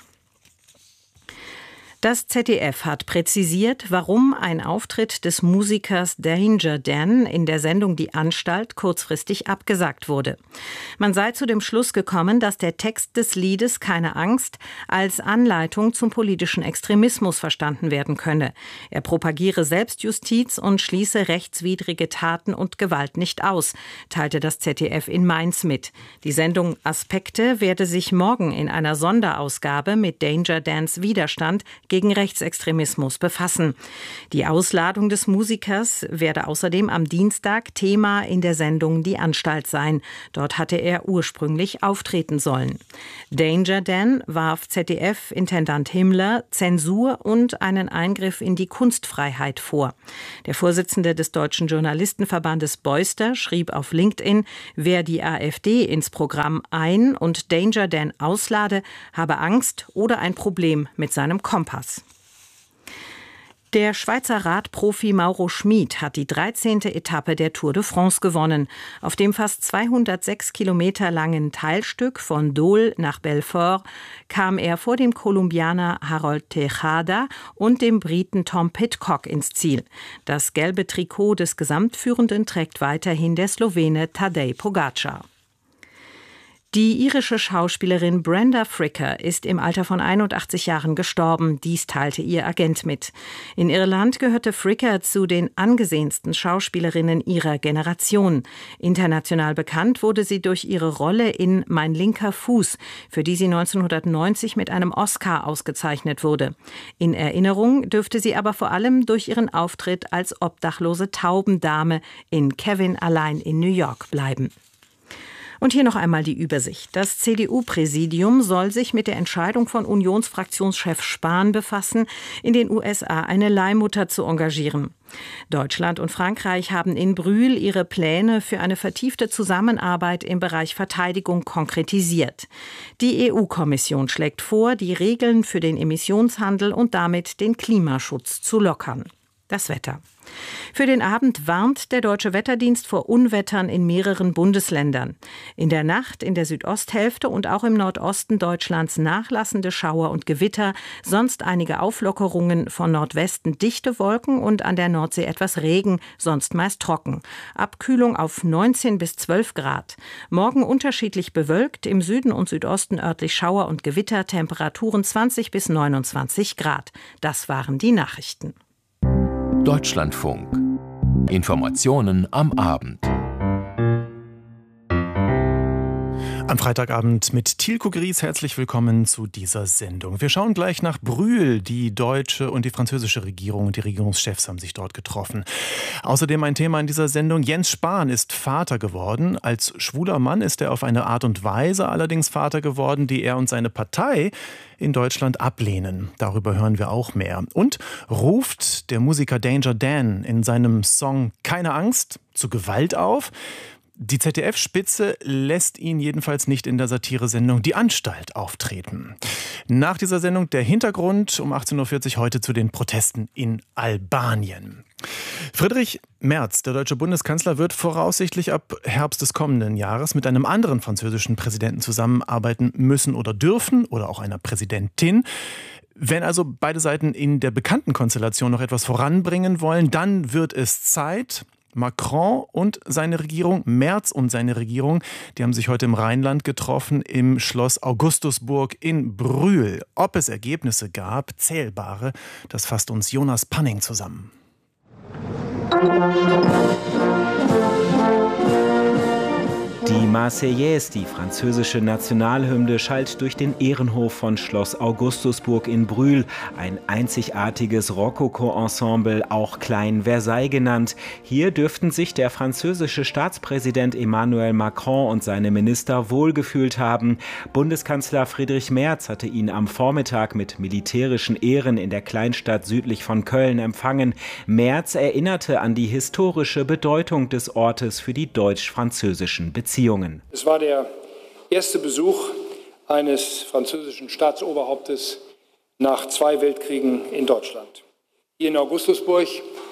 Das Z D F hat präzisiert, warum ein Auftritt des Musikers Danger Dan in der Sendung Die Anstalt kurzfristig abgesagt wurde. Man sei zu dem Schluss gekommen, dass der Text des Liedes Keine Angst als Anleitung zum politischen Extremismus verstanden werden könne. Er propagiere Selbstjustiz und schließe rechtswidrige Taten und Gewalt nicht aus, teilte das Z D F in Mainz mit. Die Sendung Aspekte werde sich morgen in einer Sonderausgabe mit Danger Dans Widerstand gegen Rechtsextremismus befassen. Die Ausladung des Musikers werde außerdem am Dienstag Thema in der Sendung Die Anstalt sein. Dort hatte er ursprünglich auftreten sollen. Danger Dan warf Z D F-Intendant Himmler Zensur und einen Eingriff in die Kunstfreiheit vor. Der Vorsitzende des Deutschen Journalistenverbandes Beuster schrieb auf LinkedIn, wer die AfD ins Programm ein- und Danger Dan auslade, habe Angst oder ein Problem mit seinem Kompass. Der Schweizer Radprofi Mauro Schmid hat die dreizehnte Etappe der Tour de France gewonnen. Auf dem fast zweihundertsechs Kilometer langen Teilstück von Dole nach Belfort kam er vor dem Kolumbianer Harold Tejada und dem Briten Tom Pidcock ins Ziel. Das gelbe Trikot des Gesamtführenden trägt weiterhin der Slowene Tadej Pogačar. Die irische Schauspielerin Brenda Fricker ist im Alter von einundachtzig Jahren gestorben. Dies teilte ihr Agent mit. In Irland gehörte Fricker zu den angesehensten Schauspielerinnen ihrer Generation. International bekannt wurde sie durch ihre Rolle in Mein linker Fuß, für die sie neunzehnhundertneunzig mit einem Oscar ausgezeichnet wurde. In Erinnerung dürfte sie aber vor allem durch ihren Auftritt als obdachlose Taubendame in Kevin allein in New York bleiben. Und hier noch einmal die Übersicht. Das C D U-Präsidium soll sich mit der Entscheidung von Unionsfraktionschef Spahn befassen, in den U S A eine Leihmutter zu engagieren. Deutschland und Frankreich haben in Brühl ihre Pläne für eine vertiefte Zusammenarbeit im Bereich Verteidigung konkretisiert. Die E U-Kommission schlägt vor, die Regeln für den Emissionshandel und damit den Klimaschutz zu lockern. Das Wetter. Für den Abend warnt der Deutsche Wetterdienst vor Unwettern in mehreren Bundesländern. In der Nacht in der Südosthälfte und auch im Nordosten Deutschlands nachlassende Schauer und Gewitter, sonst einige Auflockerungen, von Nordwesten dichte Wolken und an der Nordsee etwas Regen, sonst meist trocken. Abkühlung auf neunzehn bis zwölf Grad. Morgen unterschiedlich bewölkt, im Süden und Südosten örtlich Schauer und Gewitter, Temperaturen zwanzig bis neunundzwanzig Grad. Das waren die Nachrichten. Deutschlandfunk. Informationen am Abend. Am Freitagabend mit Thielko Gries. Herzlich willkommen zu dieser Sendung. Wir schauen gleich nach Brühl. Die deutsche und die französische Regierung und die Regierungschefs haben sich dort getroffen. Außerdem ein Thema in dieser Sendung. Jens Spahn ist Vater geworden. Als schwuler Mann ist er auf eine Art und Weise allerdings Vater geworden, die er und seine Partei in Deutschland ablehnen. Darüber hören wir auch mehr. Und ruft der Musiker Danger Dan in seinem Song Keine Angst zu Gewalt auf. Die Z D F-Spitze lässt ihn jedenfalls nicht in der Satiresendung Die Anstalt auftreten. Nach dieser Sendung der Hintergrund um achtzehn Uhr vierzig heute zu den Protesten in Albanien. Friedrich Merz, der deutsche Bundeskanzler, wird voraussichtlich ab Herbst des kommenden Jahres mit einem anderen französischen Präsidenten zusammenarbeiten müssen oder dürfen oder auch einer Präsidentin. Wenn also beide Seiten in der bekannten Konstellation noch etwas voranbringen wollen, dann wird es Zeit. Macron und seine Regierung, Merz und seine Regierung, die haben sich heute im Rheinland getroffen, im Schloss Augustusburg in Brühl. Ob es Ergebnisse gab, zählbare, das fasst uns Jonas Panning zusammen. Die Marseillaise, die französische Nationalhymne, schallt durch den Ehrenhof von Schloss Augustusburg in Brühl. Ein einzigartiges Rokoko-Ensemble, auch Klein Versailles genannt. Hier dürften sich der französische Staatspräsident Emmanuel Macron und seine Minister wohlgefühlt haben. Bundeskanzler Friedrich Merz hatte ihn am Vormittag mit militärischen Ehren in der Kleinstadt südlich von Köln empfangen. Merz erinnerte an die historische Bedeutung des Ortes für die deutsch-französischen Beziehungen. Es war der erste Besuch eines französischen Staatsoberhauptes nach zwei Weltkriegen in Deutschland. Hier in Augustusburg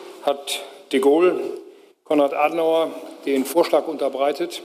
hat de Gaulle Konrad Adenauer den Vorschlag unterbreitet,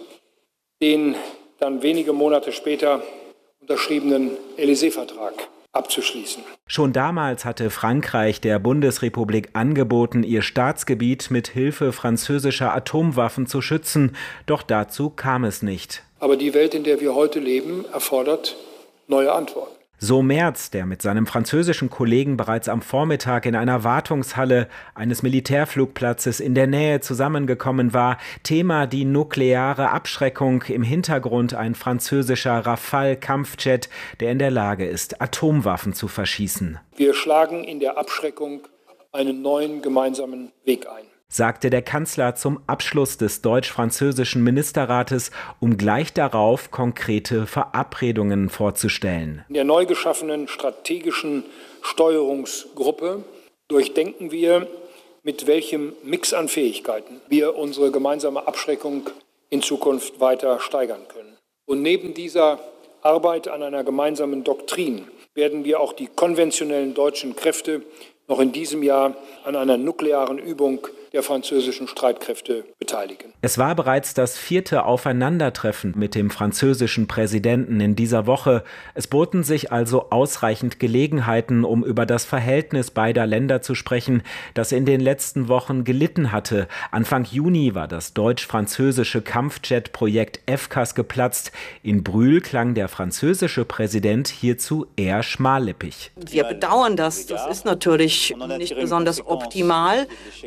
den dann wenige Monate später unterschriebenen Élysée-Vertrag abzuschließen. Schon damals hatte Frankreich der Bundesrepublik angeboten, ihr Staatsgebiet mit Hilfe französischer Atomwaffen zu schützen. Doch dazu kam es nicht. Aber die Welt, in der wir heute leben, erfordert neue Antworten. So Merz, der mit seinem französischen Kollegen bereits am Vormittag in einer Wartungshalle eines Militärflugplatzes in der Nähe zusammengekommen war. Thema die nukleare Abschreckung, im Hintergrund ein französischer Rafale-Kampfjet, der in der Lage ist, Atomwaffen zu verschießen. Wir schlagen in der Abschreckung einen neuen gemeinsamen Weg ein, sagte der Kanzler zum Abschluss des deutsch-französischen Ministerrates, um gleich darauf konkrete Verabredungen vorzustellen. In der neu geschaffenen strategischen Steuerungsgruppe durchdenken wir, mit welchem Mix an Fähigkeiten wir unsere gemeinsame Abschreckung in Zukunft weiter steigern können. Und neben dieser Arbeit an einer gemeinsamen Doktrin werden wir auch die konventionellen deutschen Kräfte noch in diesem Jahr an einer nuklearen Übung der französischen Streitkräfte beteiligen. Es war bereits das vierte Aufeinandertreffen mit dem französischen Präsidenten in dieser Woche. Es boten sich also ausreichend Gelegenheiten, um über das Verhältnis beider Länder zu sprechen, das in den letzten Wochen gelitten hatte. Anfang Juni war das deutsch-französische Kampfjet-Projekt F C A S geplatzt. In Brühl klang der französische Präsident hierzu eher schmallippig. Wir bedauern das. Das ist natürlich nicht besonders optimal in jeglicher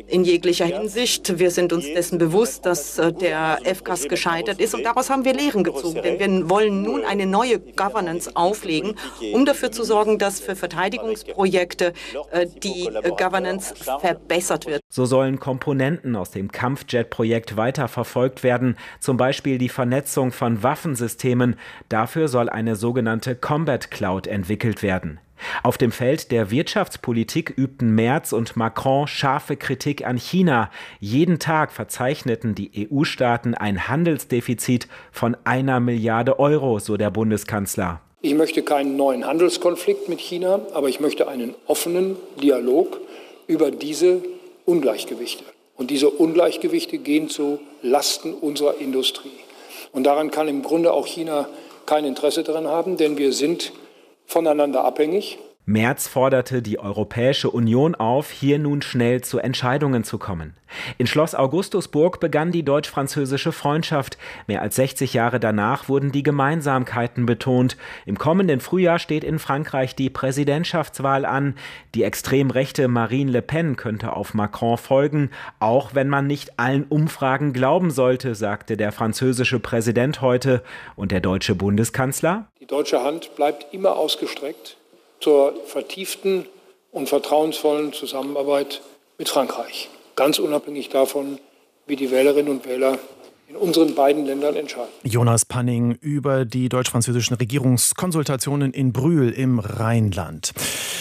jeglicher Hinsicht. Wir sind uns dessen bewusst, dass der F C A S gescheitert ist und daraus haben wir Lehren gezogen. Denn wir wollen nun eine neue Governance auflegen, um dafür zu sorgen, dass für Verteidigungsprojekte die Governance verbessert wird. So sollen Komponenten aus dem Kampfjet-Projekt weiterverfolgt werden, zum Beispiel die Vernetzung von Waffensystemen. Dafür soll eine sogenannte Combat Cloud entwickelt werden. Auf dem Feld der Wirtschaftspolitik übten Merz und Macron scharfe Kritik an China. Jeden Tag verzeichneten die E U-Staaten ein Handelsdefizit von einer Milliarde Euro, so der Bundeskanzler. Ich möchte keinen neuen Handelskonflikt mit China, aber ich möchte einen offenen Dialog über diese Ungleichgewichte. Und diese Ungleichgewichte gehen zu Lasten unserer Industrie. Und daran kann im Grunde auch China kein Interesse daran haben, denn wir sind voneinander abhängig. Merz forderte die Europäische Union auf, hier nun schnell zu Entscheidungen zu kommen. In Schloss Augustusburg begann die deutsch-französische Freundschaft. Mehr als sechzig Jahre danach wurden die Gemeinsamkeiten betont. Im kommenden Frühjahr steht in Frankreich die Präsidentschaftswahl an. Die extrem rechte Marine Le Pen könnte auf Macron folgen, auch wenn man nicht allen Umfragen glauben sollte, sagte der französische Präsident heute. Und der deutsche Bundeskanzler? Die deutsche Hand bleibt immer ausgestreckt zur vertieften und vertrauensvollen Zusammenarbeit mit Frankreich. Ganz unabhängig davon, wie die Wählerinnen und Wähler in unseren beiden Ländern entscheiden. Jonas Panning über die deutsch-französischen Regierungskonsultationen in Brühl im Rheinland.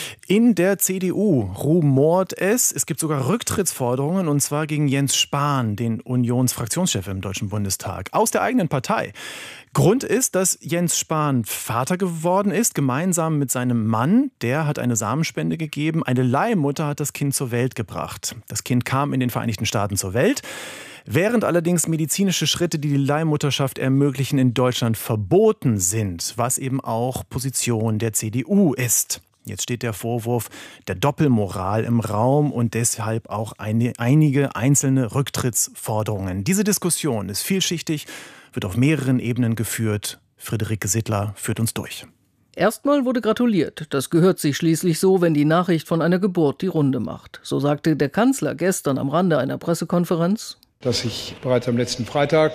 In der C D U rumort es. Es gibt sogar Rücktrittsforderungen, und zwar gegen Jens Spahn, den Unionsfraktionschef im Deutschen Bundestag, aus der eigenen Partei. Grund ist, dass Jens Spahn Vater geworden ist, gemeinsam mit seinem Mann. Der hat eine Samenspende gegeben. Eine Leihmutter hat das Kind zur Welt gebracht. Das Kind kam in den Vereinigten Staaten zur Welt. Während allerdings medizinische Schritte, die die Leihmutterschaft ermöglichen, in Deutschland verboten sind, was eben auch Position der C D U ist. Jetzt steht der Vorwurf der Doppelmoral im Raum und deshalb auch eine, einige einzelne Rücktrittsforderungen. Diese Diskussion ist vielschichtig, wird auf mehreren Ebenen geführt. Friederike Sittler führt uns durch. Erstmal wurde gratuliert. Das gehört sich schließlich so, wenn die Nachricht von einer Geburt die Runde macht. So sagte der Kanzler gestern am Rande einer Pressekonferenz: Dass ich bereits am letzten Freitag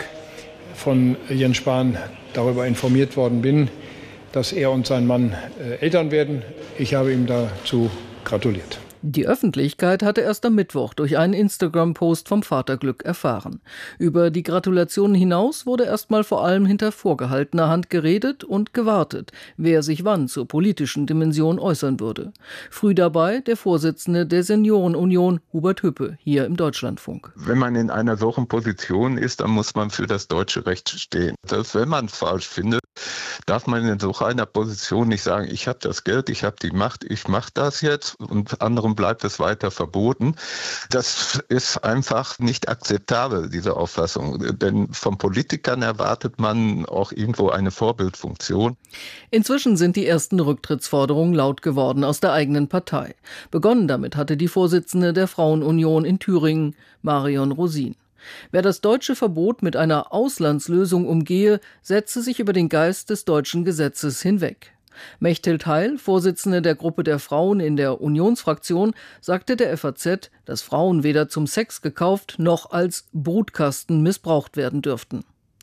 von Jens Spahn darüber informiert worden bin, dass er und sein Mann äh, Eltern werden. Ich habe ihm dazu gratuliert. Die Öffentlichkeit hatte erst am Mittwoch durch einen Instagram-Post vom Vaterglück erfahren. Über die Gratulationen hinaus wurde erstmal vor allem hinter vorgehaltener Hand geredet und gewartet, wer sich wann zur politischen Dimension äußern würde. Früh dabei der Vorsitzende der Seniorenunion, Hubert Hüppe, hier im Deutschlandfunk. Wenn man in einer solchen Position ist, dann muss man für das deutsche Recht stehen. Selbst wenn man es falsch findet, darf man in so einer Position nicht sagen, ich habe das Geld, ich habe die Macht, ich mache das jetzt und anderen bleibt es weiter verboten. Das ist einfach nicht akzeptabel, diese Auffassung. Denn von Politikern erwartet man auch irgendwo eine Vorbildfunktion. Inzwischen sind die ersten Rücktrittsforderungen laut geworden aus der eigenen Partei. Begonnen damit hatte die Vorsitzende der Frauenunion in Thüringen, Marion Rosin. Wer das deutsche Verbot mit einer Auslandslösung umgehe, setze sich über den Geist des deutschen Gesetzes hinweg. Mechthild Heil, Vorsitzende der Gruppe der Frauen in der Unionsfraktion, sagte der F A Z, dass Frauen weder zum Sex gekauft noch als Brutkasten missbraucht werden dürften.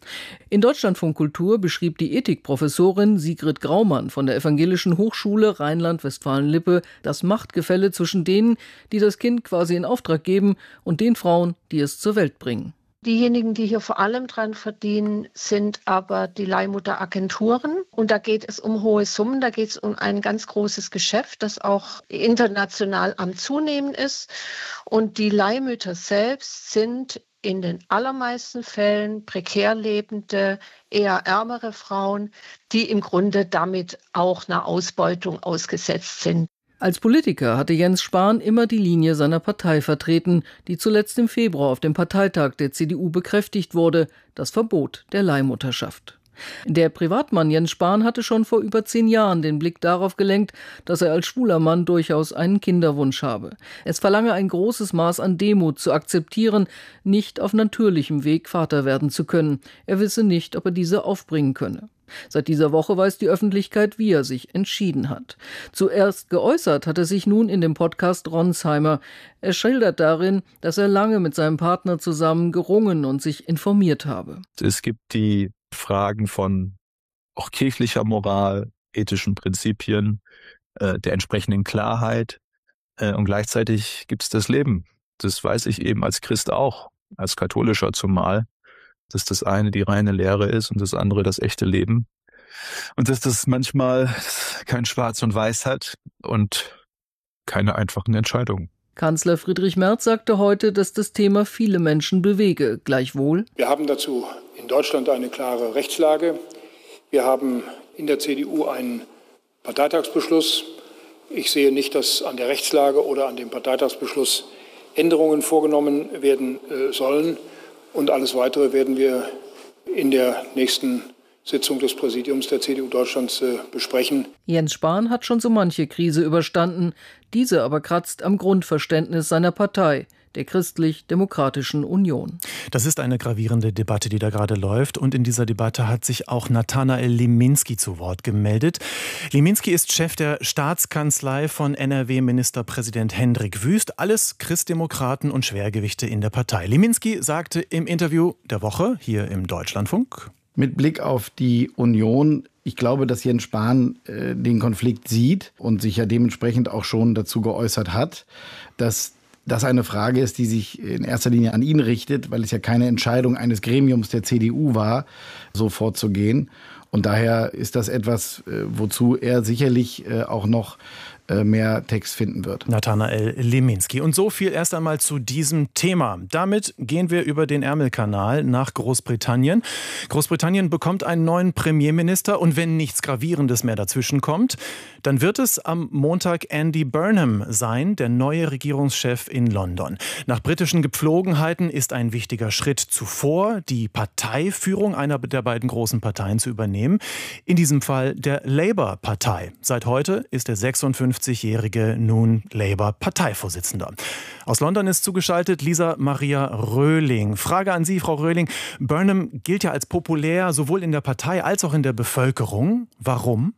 In Deutschlandfunk Kultur beschrieb die Ethikprofessorin Sigrid Graumann von der Evangelischen Hochschule Rheinland-Westfalen-Lippe das Machtgefälle zwischen denen, die das Kind quasi in Auftrag geben, und den Frauen, die es zur Welt bringen. Diejenigen, die hier vor allem dran verdienen, sind aber die Leihmutteragenturen. Und da geht es um hohe Summen, da geht es um ein ganz großes Geschäft, das auch international am Zunehmen ist. Und die Leihmütter selbst sind in den allermeisten Fällen prekär lebende, eher ärmere Frauen, die im Grunde damit auch einer Ausbeutung ausgesetzt sind. Als Politiker hatte Jens Spahn immer die Linie seiner Partei vertreten, die zuletzt im Februar auf dem Parteitag der C D U bekräftigt wurde, das Verbot der Leihmutterschaft. Der Privatmann Jens Spahn hatte schon vor über zehn Jahren den Blick darauf gelenkt, dass er als schwuler Mann durchaus einen Kinderwunsch habe. Es verlange ein großes Maß an Demut zu akzeptieren, nicht auf natürlichem Weg Vater werden zu können. Er wisse nicht, ob er diese aufbringen könne. Seit dieser Woche weiß die Öffentlichkeit, wie er sich entschieden hat. Zuerst geäußert hat er sich nun in dem Podcast Ronsheimer. Er schildert darin, dass er lange mit seinem Partner zusammen gerungen und sich informiert habe. Es gibt die Fragen von auch kirchlicher Moral, ethischen Prinzipien, äh, der entsprechenden Klarheit äh, und gleichzeitig gibt es das Leben. Das weiß ich eben als Christ auch, als Katholischer zumal, dass das eine die reine Lehre ist und das andere das echte Leben und dass das manchmal kein Schwarz und Weiß hat und keine einfachen Entscheidungen. Kanzler Friedrich Merz sagte heute, dass das Thema viele Menschen bewege. Gleichwohl: Wir haben dazu in Deutschland eine klare Rechtslage. Wir haben in der C D U einen Parteitagsbeschluss. Ich sehe nicht, dass an der Rechtslage oder an dem Parteitagsbeschluss Änderungen vorgenommen werden äh, sollen. Und alles Weitere werden wir in der nächsten Sitzung des Präsidiums der C D U Deutschlands äh, besprechen. Jens Spahn hat schon so manche Krise überstanden. Diese aber kratzt am Grundverständnis seiner Partei, der Christlich-Demokratischen Union. Das ist eine gravierende Debatte, die da gerade läuft. Und in dieser Debatte hat sich auch Nathanael Liminski zu Wort gemeldet. Liminski ist Chef der Staatskanzlei von N R W-Ministerpräsident Hendrik Wüst. Alles Christdemokraten und Schwergewichte in der Partei. Liminski sagte im Interview der Woche hier im Deutschlandfunk: Mit Blick auf die Union, ich glaube, dass Jens Spahn äh, den Konflikt sieht und sich ja dementsprechend auch schon dazu geäußert hat, dass das eine Frage ist, die sich in erster Linie an ihn richtet, weil es ja keine Entscheidung eines Gremiums der C D U war, so vorzugehen. Und daher ist das etwas, wozu er sicherlich auch noch mehr Text finden wird. Nathanael Liminski. Und so viel erst einmal zu diesem Thema. Damit gehen wir über den Ärmelkanal nach Großbritannien. Großbritannien bekommt einen neuen Premierminister und wenn nichts Gravierendes mehr dazwischen kommt, dann wird es am Montag Andy Burnham sein, der neue Regierungschef in London. Nach britischen Gepflogenheiten ist ein wichtiger Schritt zuvor, die Parteiführung einer der beiden großen Parteien zu übernehmen. In diesem Fall der Labour-Partei. Seit heute ist der sechsundfünfzigjährige nun Labour-Parteivorsitzender. Aus London ist zugeschaltet Lisa Maria Röhling. Frage an Sie, Frau Röhling. Burnham gilt ja als populär, sowohl in der Partei als auch in der Bevölkerung. Warum?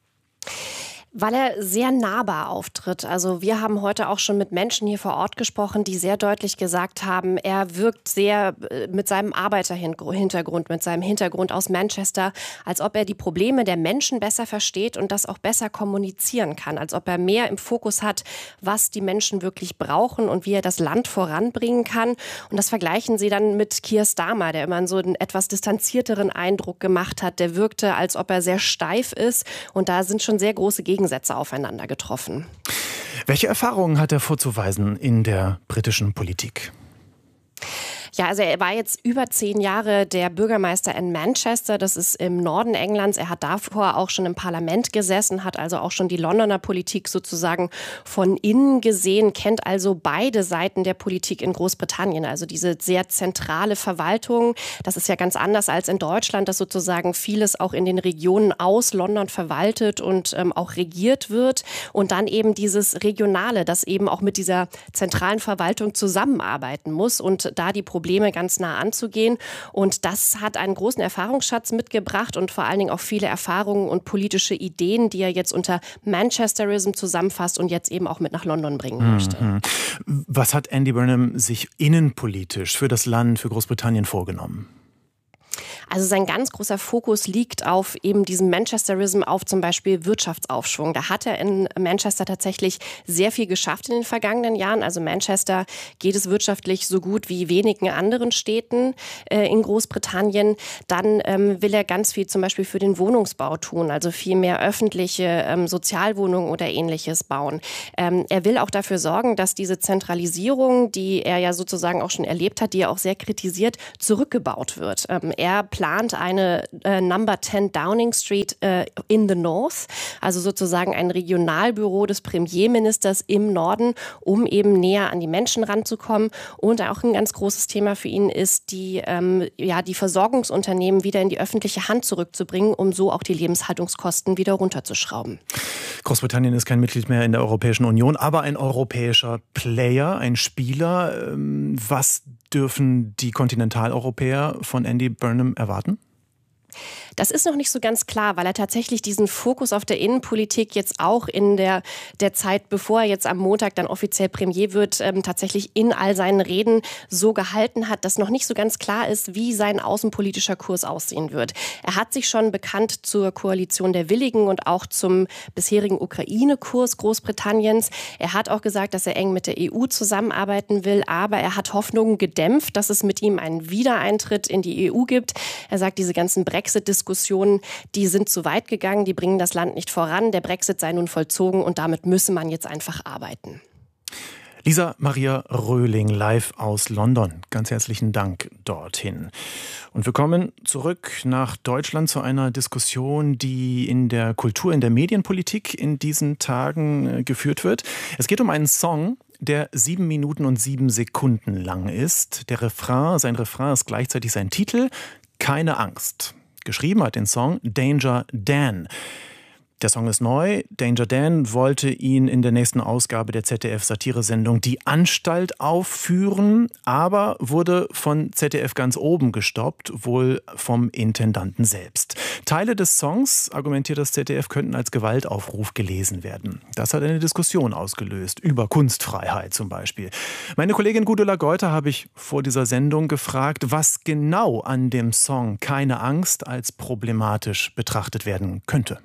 Weil er sehr nahbar auftritt. Also wir haben heute auch schon mit Menschen hier vor Ort gesprochen, die sehr deutlich gesagt haben, er wirkt sehr mit seinem Arbeiterhintergrund, mit seinem Hintergrund aus Manchester, als ob er die Probleme der Menschen besser versteht und das auch besser kommunizieren kann, als ob er mehr im Fokus hat, was die Menschen wirklich brauchen und wie er das Land voranbringen kann. Und das vergleichen sie dann mit Keir Starmer, der immer so einen etwas distanzierteren Eindruck gemacht hat. Der wirkte, als ob er sehr steif ist und da sind schon sehr große Gegensätze aufeinander getroffen. Welche Erfahrungen hat er vorzuweisen in der britischen Politik? Ja, also er war jetzt über zehn Jahre der Bürgermeister in Manchester, das ist im Norden Englands. Er hat davor auch schon im Parlament gesessen, hat also auch schon die Londoner Politik sozusagen von innen gesehen, kennt also beide Seiten der Politik in Großbritannien, also diese sehr zentrale Verwaltung. Das ist ja ganz anders als in Deutschland, dass sozusagen vieles auch in den Regionen aus London verwaltet und ähm, auch regiert wird. Und dann eben dieses Regionale, das eben auch mit dieser zentralen Verwaltung zusammenarbeiten muss und da die Probleme Probleme ganz nah anzugehen. Und das hat einen großen Erfahrungsschatz mitgebracht und vor allen Dingen auch viele Erfahrungen und politische Ideen, die er jetzt unter Manchesterism zusammenfasst und jetzt eben auch mit nach London bringen möchte. Mhm. Was hat Andy Burnham sich innenpolitisch für das Land, für Großbritannien vorgenommen? Also sein ganz großer Fokus liegt auf eben diesem Manchesterism, auf zum Beispiel Wirtschaftsaufschwung. Da hat er in Manchester tatsächlich sehr viel geschafft in den vergangenen Jahren. Also Manchester geht es wirtschaftlich so gut wie wenigen anderen Städten äh, in Großbritannien. Dann ähm, will er ganz viel zum Beispiel für den Wohnungsbau tun, also viel mehr öffentliche ähm, Sozialwohnungen oder Ähnliches bauen. Ähm, er will auch dafür sorgen, dass diese Zentralisierung, die er ja sozusagen auch schon erlebt hat, die er auch sehr kritisiert, zurückgebaut wird. Ähm, er plant plant eine äh, Number zehn Downing Street äh, in the North, also sozusagen ein Regionalbüro des Premierministers im Norden, um eben näher an die Menschen ranzukommen. Und auch ein ganz großes Thema für ihn ist, die, ähm, ja, die Versorgungsunternehmen wieder in die öffentliche Hand zurückzubringen, um so auch die Lebenshaltungskosten wieder runterzuschrauben. Großbritannien ist kein Mitglied mehr in der Europäischen Union, aber ein europäischer Player, ein Spieler. Was dürfen die Kontinentaleuropäer von Andy Burnham erwarten? Das ist noch nicht so ganz klar, weil er tatsächlich diesen Fokus auf der Innenpolitik jetzt auch in der, der Zeit, bevor er jetzt am Montag dann offiziell Premier wird, ähm, tatsächlich in all seinen Reden so gehalten hat, dass noch nicht so ganz klar ist, wie sein außenpolitischer Kurs aussehen wird. Er hat sich schon bekannt zur Koalition der Willigen und auch zum bisherigen Ukraine-Kurs Großbritanniens. Er hat auch gesagt, dass er eng mit der E U zusammenarbeiten will, aber er hat Hoffnungen gedämpft, dass es mit ihm einen Wiedereintritt in die E U gibt. Er sagt, diese ganzen Brexit-Diskussionen, die sind zu weit gegangen, die bringen das Land nicht voran. Der Brexit sei nun vollzogen und damit müsse man jetzt einfach arbeiten. Lisa Maria Röhling live aus London. Ganz herzlichen Dank dorthin. Und wir kommen zurück nach Deutschland zu einer Diskussion, die in der Kultur, in der Medienpolitik in diesen Tagen geführt wird. Es geht um einen Song, der sieben Minuten und sieben Sekunden lang ist. Der Refrain, sein Refrain ist gleichzeitig sein Titel, Keine Angst. Geschrieben hat den Song Danger Dan. Der Song ist neu. Danger Dan wollte ihn in der nächsten Ausgabe der Z D F-Satiresendung Die Anstalt aufführen, aber wurde von Z D F ganz oben gestoppt, wohl vom Intendanten selbst. Teile des Songs, argumentiert das Z D F, könnten als Gewaltaufruf gelesen werden. Das hat eine Diskussion ausgelöst, über Kunstfreiheit zum Beispiel. Meine Kollegin Gudula Geuter habe ich vor dieser Sendung gefragt, was genau an dem Song Keine Angst als problematisch betrachtet werden könnte.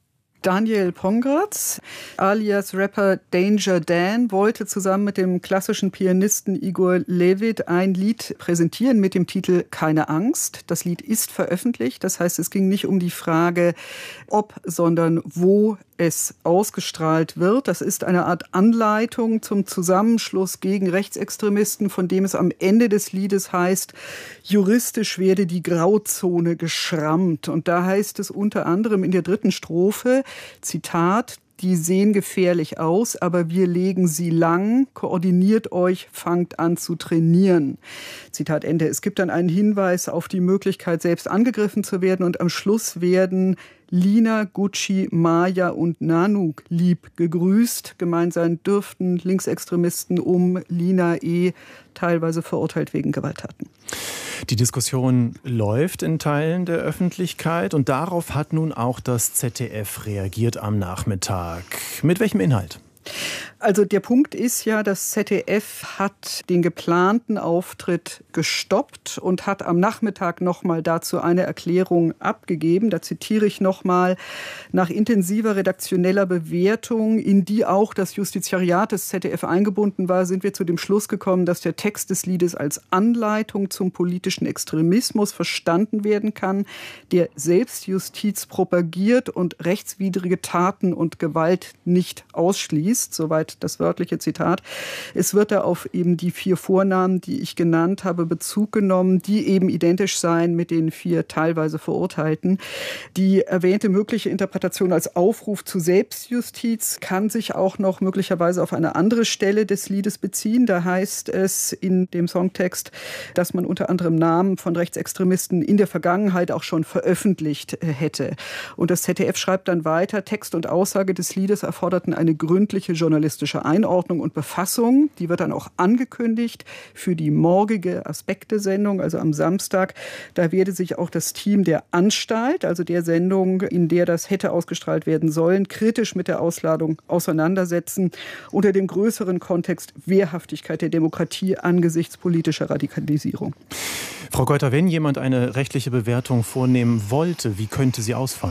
Daniel Pongratz, alias Rapper Danger Dan, wollte zusammen mit dem klassischen Pianisten Igor Levit ein Lied präsentieren mit dem Titel Keine Angst. Das Lied ist veröffentlicht, das heißt, es ging nicht um die Frage, ob, sondern wo es ausgestrahlt wird. Das ist eine Art Anleitung zum Zusammenschluss gegen Rechtsextremisten, von dem es am Ende des Liedes heißt, juristisch werde die Grauzone geschrammt. Und da heißt es unter anderem in der dritten Strophe, Zitat, die sehen gefährlich aus, aber wir legen sie lang, koordiniert euch, fangt an zu trainieren. Zitat Ende. Es gibt dann einen Hinweis auf die Möglichkeit, selbst angegriffen zu werden und am Schluss werden Lina, Gucci, Maya und Nanook lieb gegrüßt. Gemeint sein dürften Linksextremisten um Lina E. teilweise verurteilt wegen Gewalttaten. Die Diskussion läuft in Teilen der Öffentlichkeit und darauf hat nun auch das Z D F reagiert am Nachmittag. Mit welchem Inhalt? Also der Punkt ist ja, das Z D F hat den geplanten Auftritt gestoppt und hat am Nachmittag nochmal dazu eine Erklärung abgegeben. Da zitiere ich nochmal, nach intensiver redaktioneller Bewertung, in die auch das Justiziariat des Z D F eingebunden war, sind wir zu dem Schluss gekommen, dass der Text des Liedes als Anleitung zum politischen Extremismus verstanden werden kann, der Selbstjustiz propagiert und rechtswidrige Taten und Gewalt nicht ausschließt. Soweit das wörtliche Zitat. Es wird da auf eben die vier Vornamen, die ich genannt habe, Bezug genommen, die eben identisch seien mit den vier teilweise Verurteilten. Die erwähnte mögliche Interpretation als Aufruf zu Selbstjustiz kann sich auch noch möglicherweise auf eine andere Stelle des Liedes beziehen. Da heißt es in dem Songtext, dass man unter anderem Namen von Rechtsextremisten in der Vergangenheit auch schon veröffentlicht hätte. Und das Z D F schreibt dann weiter, Text und Aussage des Liedes erforderten eine gründliche journalistische Einordnung und Befassung. Die wird dann auch angekündigt für die morgige Aspekte-Sendung, also am Samstag. Da werde sich auch das Team der Anstalt, also der Sendung, in der das hätte ausgestrahlt werden sollen, kritisch mit der Ausladung auseinandersetzen, unter dem größeren Kontext Wehrhaftigkeit der Demokratie angesichts politischer Radikalisierung. Frau Geuter, wenn jemand eine rechtliche Bewertung vornehmen wollte, wie könnte sie ausfallen?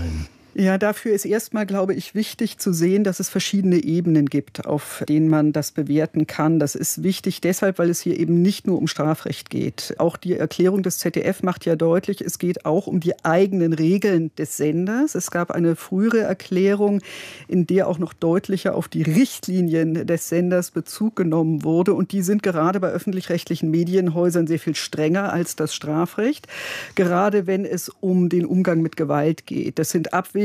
Ja, dafür ist erstmal, glaube ich, wichtig zu sehen, dass es verschiedene Ebenen gibt, auf denen man das bewerten kann. Das ist wichtig deshalb, weil es hier eben nicht nur um Strafrecht geht. Auch die Erklärung des Z D F macht ja deutlich, es geht auch um die eigenen Regeln des Senders. Es gab eine frühere Erklärung, in der auch noch deutlicher auf die Richtlinien des Senders Bezug genommen wurde. Und die sind gerade bei öffentlich-rechtlichen Medienhäusern sehr viel strenger als das Strafrecht. Gerade wenn es um den Umgang mit Gewalt geht. Das sind Abwägungen,